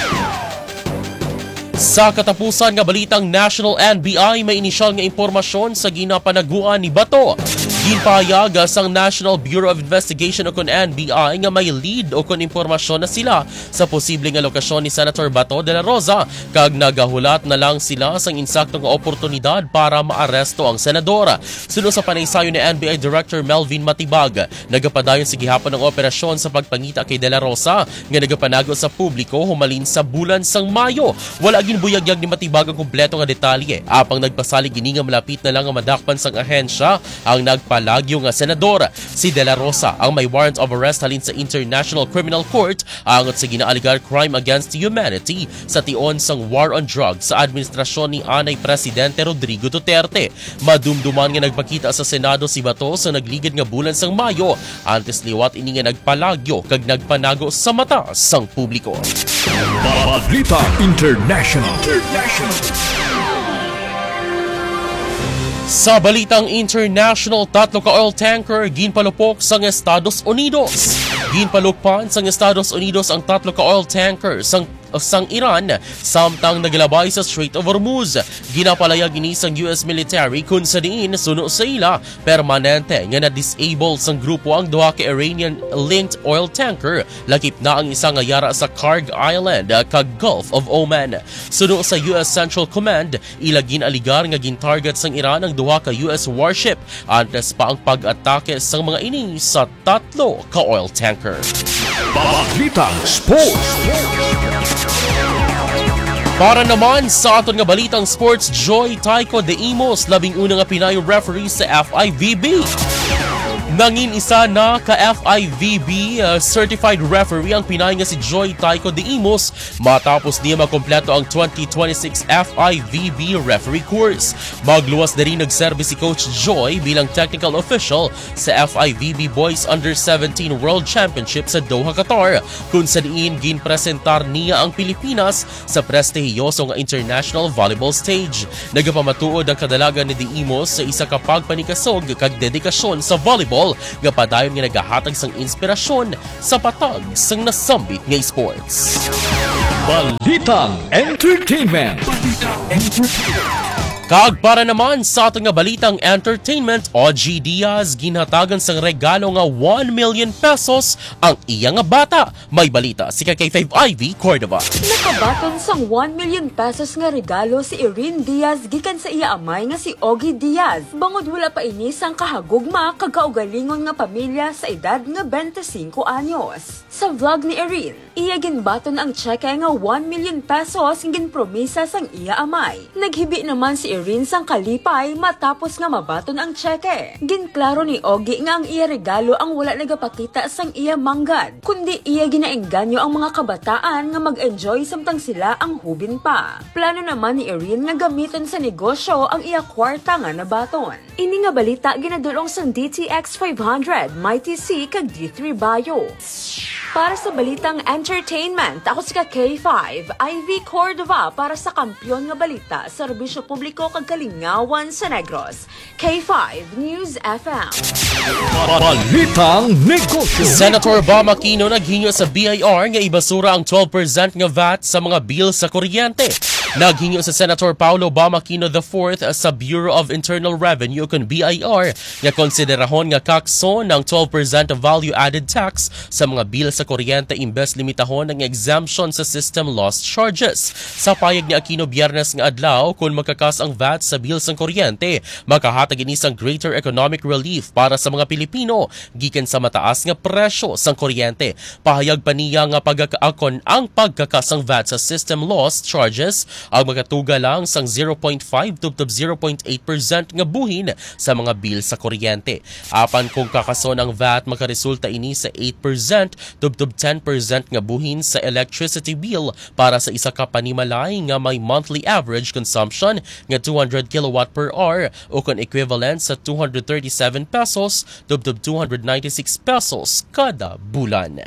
Sa katapusan nga Balitang National NBI, may inisyal nga impormasyon sa ginapanaguan ni Bato. Ginpahayag sang National Bureau of Investigation o kon NBI nga may lead o kon impormasyon na sila sa posibleng nga lokasyon ni Senator Bato de la Rosa kag nagahulat na lang sila sang insaktong oportunidad para maaresto ang senadora. Sunod sa panaysayo ni NBI Director Melvin Matibag, nagapadayon sa gihapon ng operasyon sa pagpangita kay de la Rosa nga nagapanago sa publiko humalin sa bulan sang Mayo. Wala ginbuyagyag ni Matibag ang kumpleto nga detalye. Apang nagpasalig gini nga malapit na lang nga madakpan sang ahensya ang nagpalagyo nga senador. Si De La Rosa ang may warrant of arrest halin sa International Criminal Court angot sa ginaaligar crime against humanity sa tion sang war on drugs sa administrasyon ni Anay Presidente Rodrigo Duterte. Madumduman nga nagpakita sa Senado si Bato sa nagligid nga bulan sang Mayo antes liwat ini nga nagpalagyo kag nagpanago sa mata sang publiko. Balita International. Sa Balitang International, 3 ka oil tanker ginpalupok sa Estados Unidos. Ginpalukpan sang Estados Unidos ang 3 ka oil tanker sang Iran samtang naglabay sa Strait of Hormuz. Ginapalayag ini sang US military kung sa diin suno sa ila permanente nga na-disable sang grupo ang duha ka Iranian-linked oil tanker lakip na ang isa nga yara sa Karg Island kag Gulf of Oman. Suno sa US Central Command, ila ginaligar nga gintarget sang Iran ang duha ka US warship antes pa ang pag-atake sang mga ini sa 3 ka oil tanker. Balitang Sports. Para naman sa aton nga balitang sports, Joy Taiko de Imos, 11 nga Pinay referee sa FIVB. Nangin isa na ka-FIVB certified referee ang Pinay nga si Joy Taiko de Imos matapos niya makompleto ang 2026 FIVB referee course. Magluwas na rin nagserve si Coach Joy bilang technical official sa FIVB Boys Under-17 World Championship sa Doha, Qatar, kung sa diin ginpresentar niya ang Pilipinas sa prestihiyoso nga international volleyball stage. Nagapamatuod ang kadalagan ni de Imos sa isa ka pagpanikasog kag dedikasyon sa volleyball nga padayon nga nagahatag sang inspirasyon sa patag sang nasambit nga sports. Balitang Entertainment. Kag para naman sa ating nga balitang entertainment, OG Diaz ginhatagan sang regalo nga 1 million pesos ang iya nga bata. May balita si K5 Ivy Cordova. Nakabaton sang 1 million pesos nga regalo si Irene Diaz gikan sa iya amay nga si Ogie Diaz. Bangod wala pa ini sang kahagugma kag kaugalingon nga pamilya sa edad nga 25 anyos. Sa vlog ni Irene, iya ginbaton ang cheque nga 1 million pesos ginpromisa sang iya amay. Naghibi naman si Irene sang kalipay matapos nga mabaton ang cheque. Ginklaro ni Ogie nga ang iya regalo ang wala nagapakita sang iya manggad, kundi iya ginaengganyo ang mga kabataan nga mag-enjoy samtang sila ang hubin pa. Plano naman ni Irene nga gamiton sa negosyo ang iya kwarta nga nabaton. Ini nga balita ginadulong sang DTX 500, Mighty C kag D3 Bio. Para sa balitang entertainment, ako si K5, Ivy Cordova para sa kampyon nga balita, serbisyo publiko kag kalingawan sa Negros. K5 News FM. Balitang Negosyo. Senator Bam Aquino naghinyo sa BIR nga ibasura ang 12% nga VAT sa mga bill sa kuryente. Naghinyo sa Senator Paulo Bam Aquino IV sa Bureau of Internal Revenue kung BIR nga konsiderahon nga kakson ng 12% value-added tax sa mga bill sa kuryente imbes limitahon ang exemption sa system loss charges. Sa payag ni Aquino Biyernes nga adlaw, kung makakas ang VAT sa bill sa kuryente, makahatag ini sang greater economic relief para sa mga Pilipino gikan sa mataas nga presyo sa kuryente. Pahayag pa niya nga pagkakaakon ang pagkakas ang VAT sa system loss charges ang magatuga lang sang 0.5 to 0.8% nga buhin sa mga bill sa kuryente. Apan kung kakason ang VAT, makaresulta ini sa 8% to 10% nga buhin sa electricity bill para sa isa ka panimalay nga may monthly average consumption nga 200 kilowatt per hour o kung equivalent sa 237 pesos to 296 pesos kada bulan.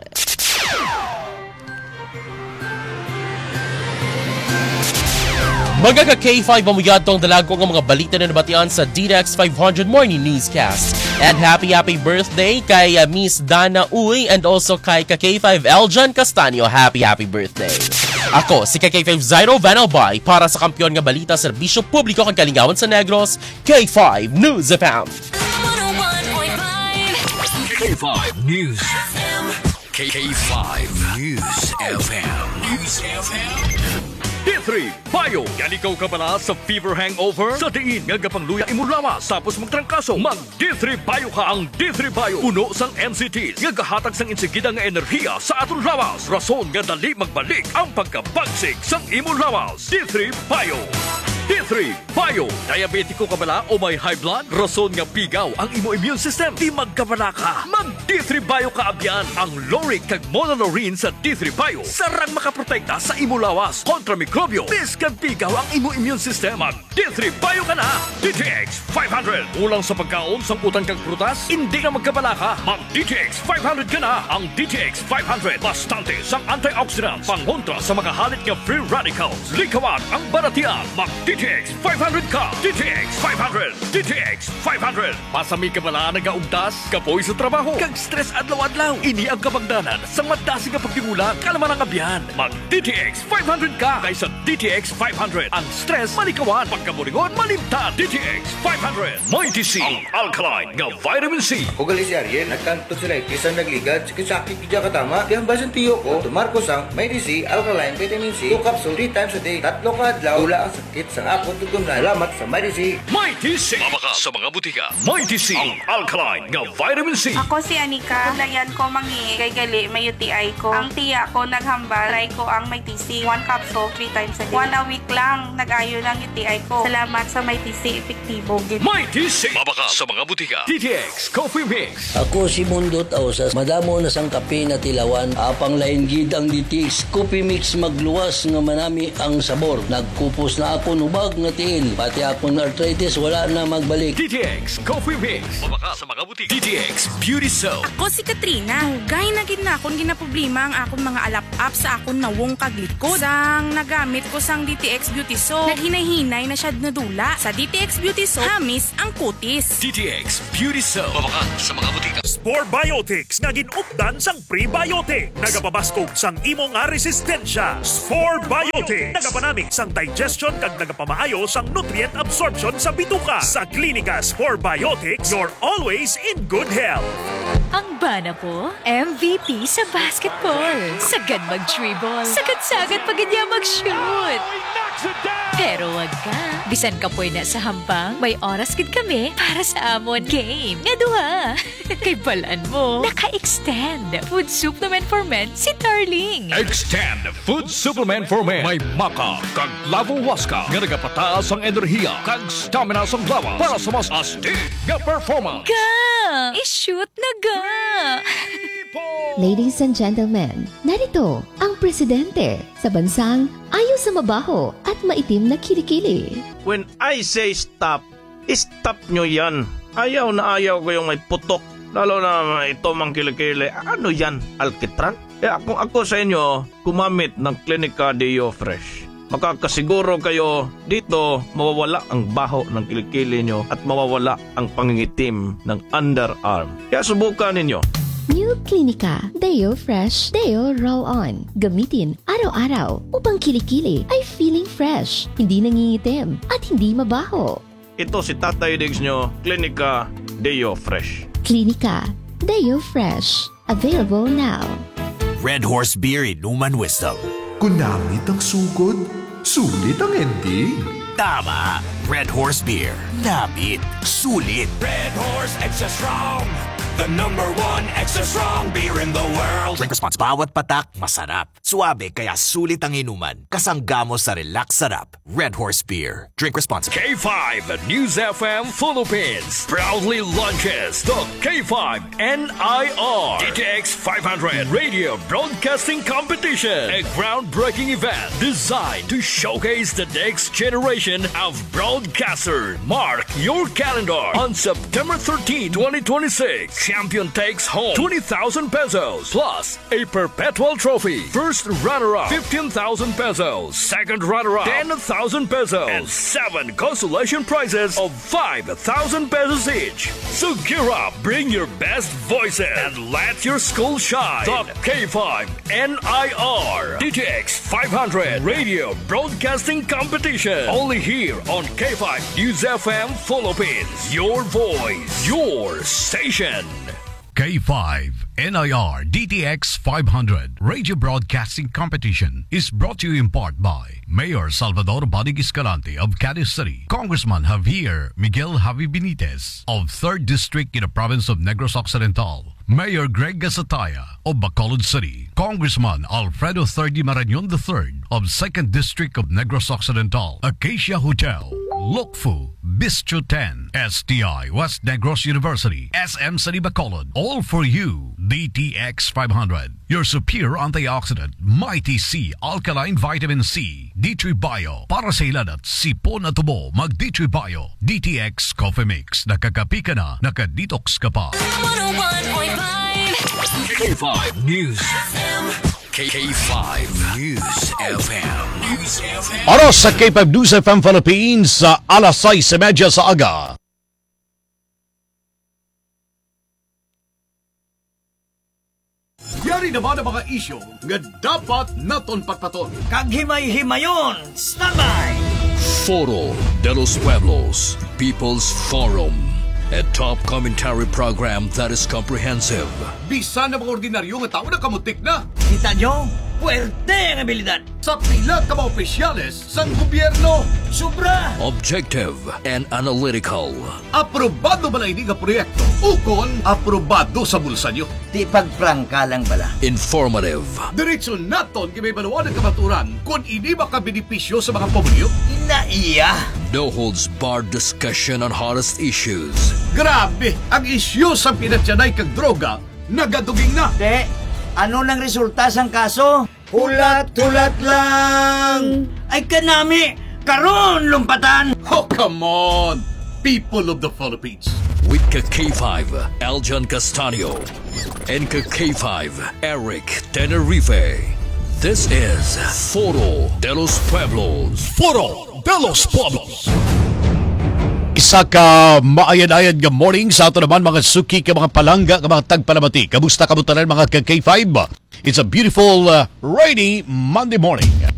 Mga ka-K5 mamuyad tong dalago ng mga balita na nabatian sa DDEX 500 Morning Newscast. And happy birthday kay Miss Dana Uy and also kay ka-K5 Eljan Castanio. Happy birthday. Ako, si ka-K5 Zairo Vanalbay para sa kampyon nga balita sa serbisyo publiko kang kalingawan sa Negros, K5 News FM. K5 News FM. K5 News FM. News FM. D3 Bio. Yan ikaw ka pala sa fever hangover? Sa diin nga gapangluya imulawas tapos magtrangkaso. Mag D3 Bio ka. Ang D3 Bio puno sang NCTs nga gahatag sang insigida nga enerhiya sa aton lawas. Rason nga dali magbalik ang pagkabagsik sang imulawas. D3 Bio. D3 Bio. Diabetiko ka bala o may high blood? Rason nga pigaw ang imo immune system. Di magkabala ka. Mag D3 Bio ka abyan. Ang Loric kag Monolorine sa D3 Bio sarang makaprotekta sa imo lawas kontra mikrobyo. Biskan pigaw ang imo immune system. Mag D3 Bio ka na. DTX 500. Ulang sa pagkaon sang utang kag prutas? Hindi ka magkabala ka. Mag DTX 500 ka na. Ang DTX 500 bastante sang antioxidants pangontra sa mga halit nga free radicals. Likawan ang baratian. Mag DTX DTX 500 ka. DTX 500. DTX 500. Pasami ka bala nagaugtas, kapoy sa trabaho, kag stress adlaw-adlaw. Ini ang kabagdanan sa madasi nga pagtingulang kalaman ang abyan. Mag DTX 500 ka kaysa DTX 500. Ang stress malikawan, pagkaburingon malimtan. DTX 500. Mighty C, ang alkaline nga vitamin C. Ugali si Ariel, nagkanto sila isang nagligad, sakit kidya katama, kaya basan tiyo ko, tumarko sang Mighty C, alkaline vitamin C, 2 capsule 3 times a day, 3 ka adlaw, tula ang sakit sang akot tugtong na. Salamat sa Mighty C. Mighty C. Mabaka sa mga butika. Mighty C, ang alkaline nga vitamin C. Ako si Anika, layan ko mangi, kay gali, may UTI ko. Ang tiya ko naghambal, try ko ang Mighty C, 1 capsule 3 times a day. 1 a week lang, nag-ayo ng UTI ko. Salamat sa Mighty C, epektibo. Mighty C. Mabaka sa mga butika. DTX Coffee Mix. Ako si Mundot Ausas, madamo na sang kape na tilawan, apang lain gid ang DTX Coffee Mix magluwas nga manami ang sabor. Nagkupos na ako nubag nga tiil, pati akong arthritis wala na magbalik. DTX Coffee Mix. Mabaka sa mga butika. DTX Beauty Soap. Ako si Katrina. Hugay na gid na akong ginaproblema ang akong mga alap-up sa akong nawong kaglikod. Sang nagamit ko sang DTX Beauty Soap, naghinay-hinay na siya nadula. Sa DTX Beauty Soap, hamis ang kutis. DTX Beauty Soap. Mabaka sa mga butika. Spore Biotics nga ginupdan sang prebiotic. Nagapabaskog sang imo nga resistensya. Spore Biotics. Nagapanamik sang digestion kag nagapamaayo sang nutrient absorption sa bituka. Sa Klinika Spore Biotics, you're always in good health. Ang bana ko, MVP sa basketball. Sagad mag-dribble. Sagad-sagad pag niya mag-shoot. Pero wag ka. Bisan ka po na sa hambang, may oras gid kami para sa amon game. Nga duha. Kay balaan mo, naka-extend. Food supplement for men si Darling. Extend Food Supplement for Men. May maka kag lavo waska nga nagapataas ang enerhiya kag stamina sang lawas para sa mas astig nga performance. Ga! I-shoot na ga! Ladies and gentlemen, narito ang presidente sa bansang ayaw sa mabaho at maitim na kilikili. When I say stop, stop nyo yan. Ayaw na ayaw ko yung may putok. Lalo na ito mang kilikili. Ano yan? Alkitran? Kung ako sa inyo, kumamit ng Klinika Deo Fresh. Makakasiguro kayo dito mawawala ang baho ng kilikili nyo at mawawala ang pangingitim ng underarm. Kaya subukan ninyo. New Klinika Deo Fresh Deo Roll-On. Gamitin araw-araw upang kilikili ay feeling fresh, hindi nangingitim at hindi mabaho. Ito si Tatay Diggs nyo, Klinika Deo Fresh. Klinika Deo Fresh. Available now. Red Horse Beer Inuman Wisdom. Kunamit ang sugod, sulit ang ending. Tama. Red Horse Beer. Namit. Sulit. Red Horse Extra Strong. The #1 extra strong beer in the world. Drink responsible. Bawat patak, masarap. Suabe, kaya sulit ang inuman. Kasanggamo sa relax sarap. Red Horse Beer. Drink responsibly. K5 News FM Philippines proudly launches the K5 NIR DTX 500 Radio Broadcasting Competition, a groundbreaking event designed to showcase the next generation of broadcasters. Mark your calendar on September 13, 2026. Champion takes home 20,000 pesos plus a perpetual trophy. First runner-up 15,000 pesos. Second runner-up 10,000 pesos. And 7 consolation prizes of 5,000 pesos each. So gear up, bring your best voices, and let your school shine. The K5 NIR DTX 500 Radio Broadcasting Competition. Only here on K5 News FM Philippines. Your voice, your station. K5 NIR DTX 500 Radio Broadcasting Competition is brought to you in part by Mayor Salvador Bodig Escalante of Cadiz City, Congressman Javier Miguel Javi Benitez of 3rd District in the province of Negros Occidental, Mayor Greg Gasataya of Bacolod City, Congressman Alfredo Thirdy Marañon III of 2nd District of Negros Occidental, Acacia Hotel, Lokfu, Bistro 10, STI West Negros University, SM City Bacolod, all for you. DTX 500, your superior antioxidant, Mighty C Alkaline Vitamin C, D3 Bio, para sa ilan at sipon at tubo, mag D3 Bio, DTX Coffee Mix, nakakapi ka na, nakadetox ka pa. 101.5 K5 News. K5 News FM. News FM. Oras sa K5 News FM Philippines sa alas 6:30 sa aga. Yari naman ang mga isyo nga dapat naton patpaton. Kaghimay-himayon, standby! Foro de los Pueblos, People's Forum, a top commentary program that is comprehensive. Bisan na mga ordinaryo nga tao na kamutik na. Kita nyo? Puwerte ang abilidad. Sa pila ka mga opisyales sang gobyerno. Sobra! Objective and analytical. Aprobado ba na ini nga proyekto? Ukon, aprobado sa bulsa nyo. Di pagprangka lang bala. Informative. Diretso naton kay may baluan ng kamaturan kung ini makabenepisyo sa mga pamilyo. Inaiya! No holds barred discussion on hottest issues. Grabe! Ang isyu sa pinatyanay kag droga, nagaduging na. Ano nang resulta sang kaso? Hulat-hulat lang! Ay kanami! Karon lumpatan! Oh, come on! People of the Philippines. With K5, Aljan Castanio. And K5, Eric Tenerife. This is Foro de los Pueblos. Foro de los Pueblos. Isa ka maayan-ayan nga morning sa ato naman mga suki ka mga palangga ka mga tagpalamati. Kamusta ka mo tanan mga K5? It's a beautiful rainy Monday morning.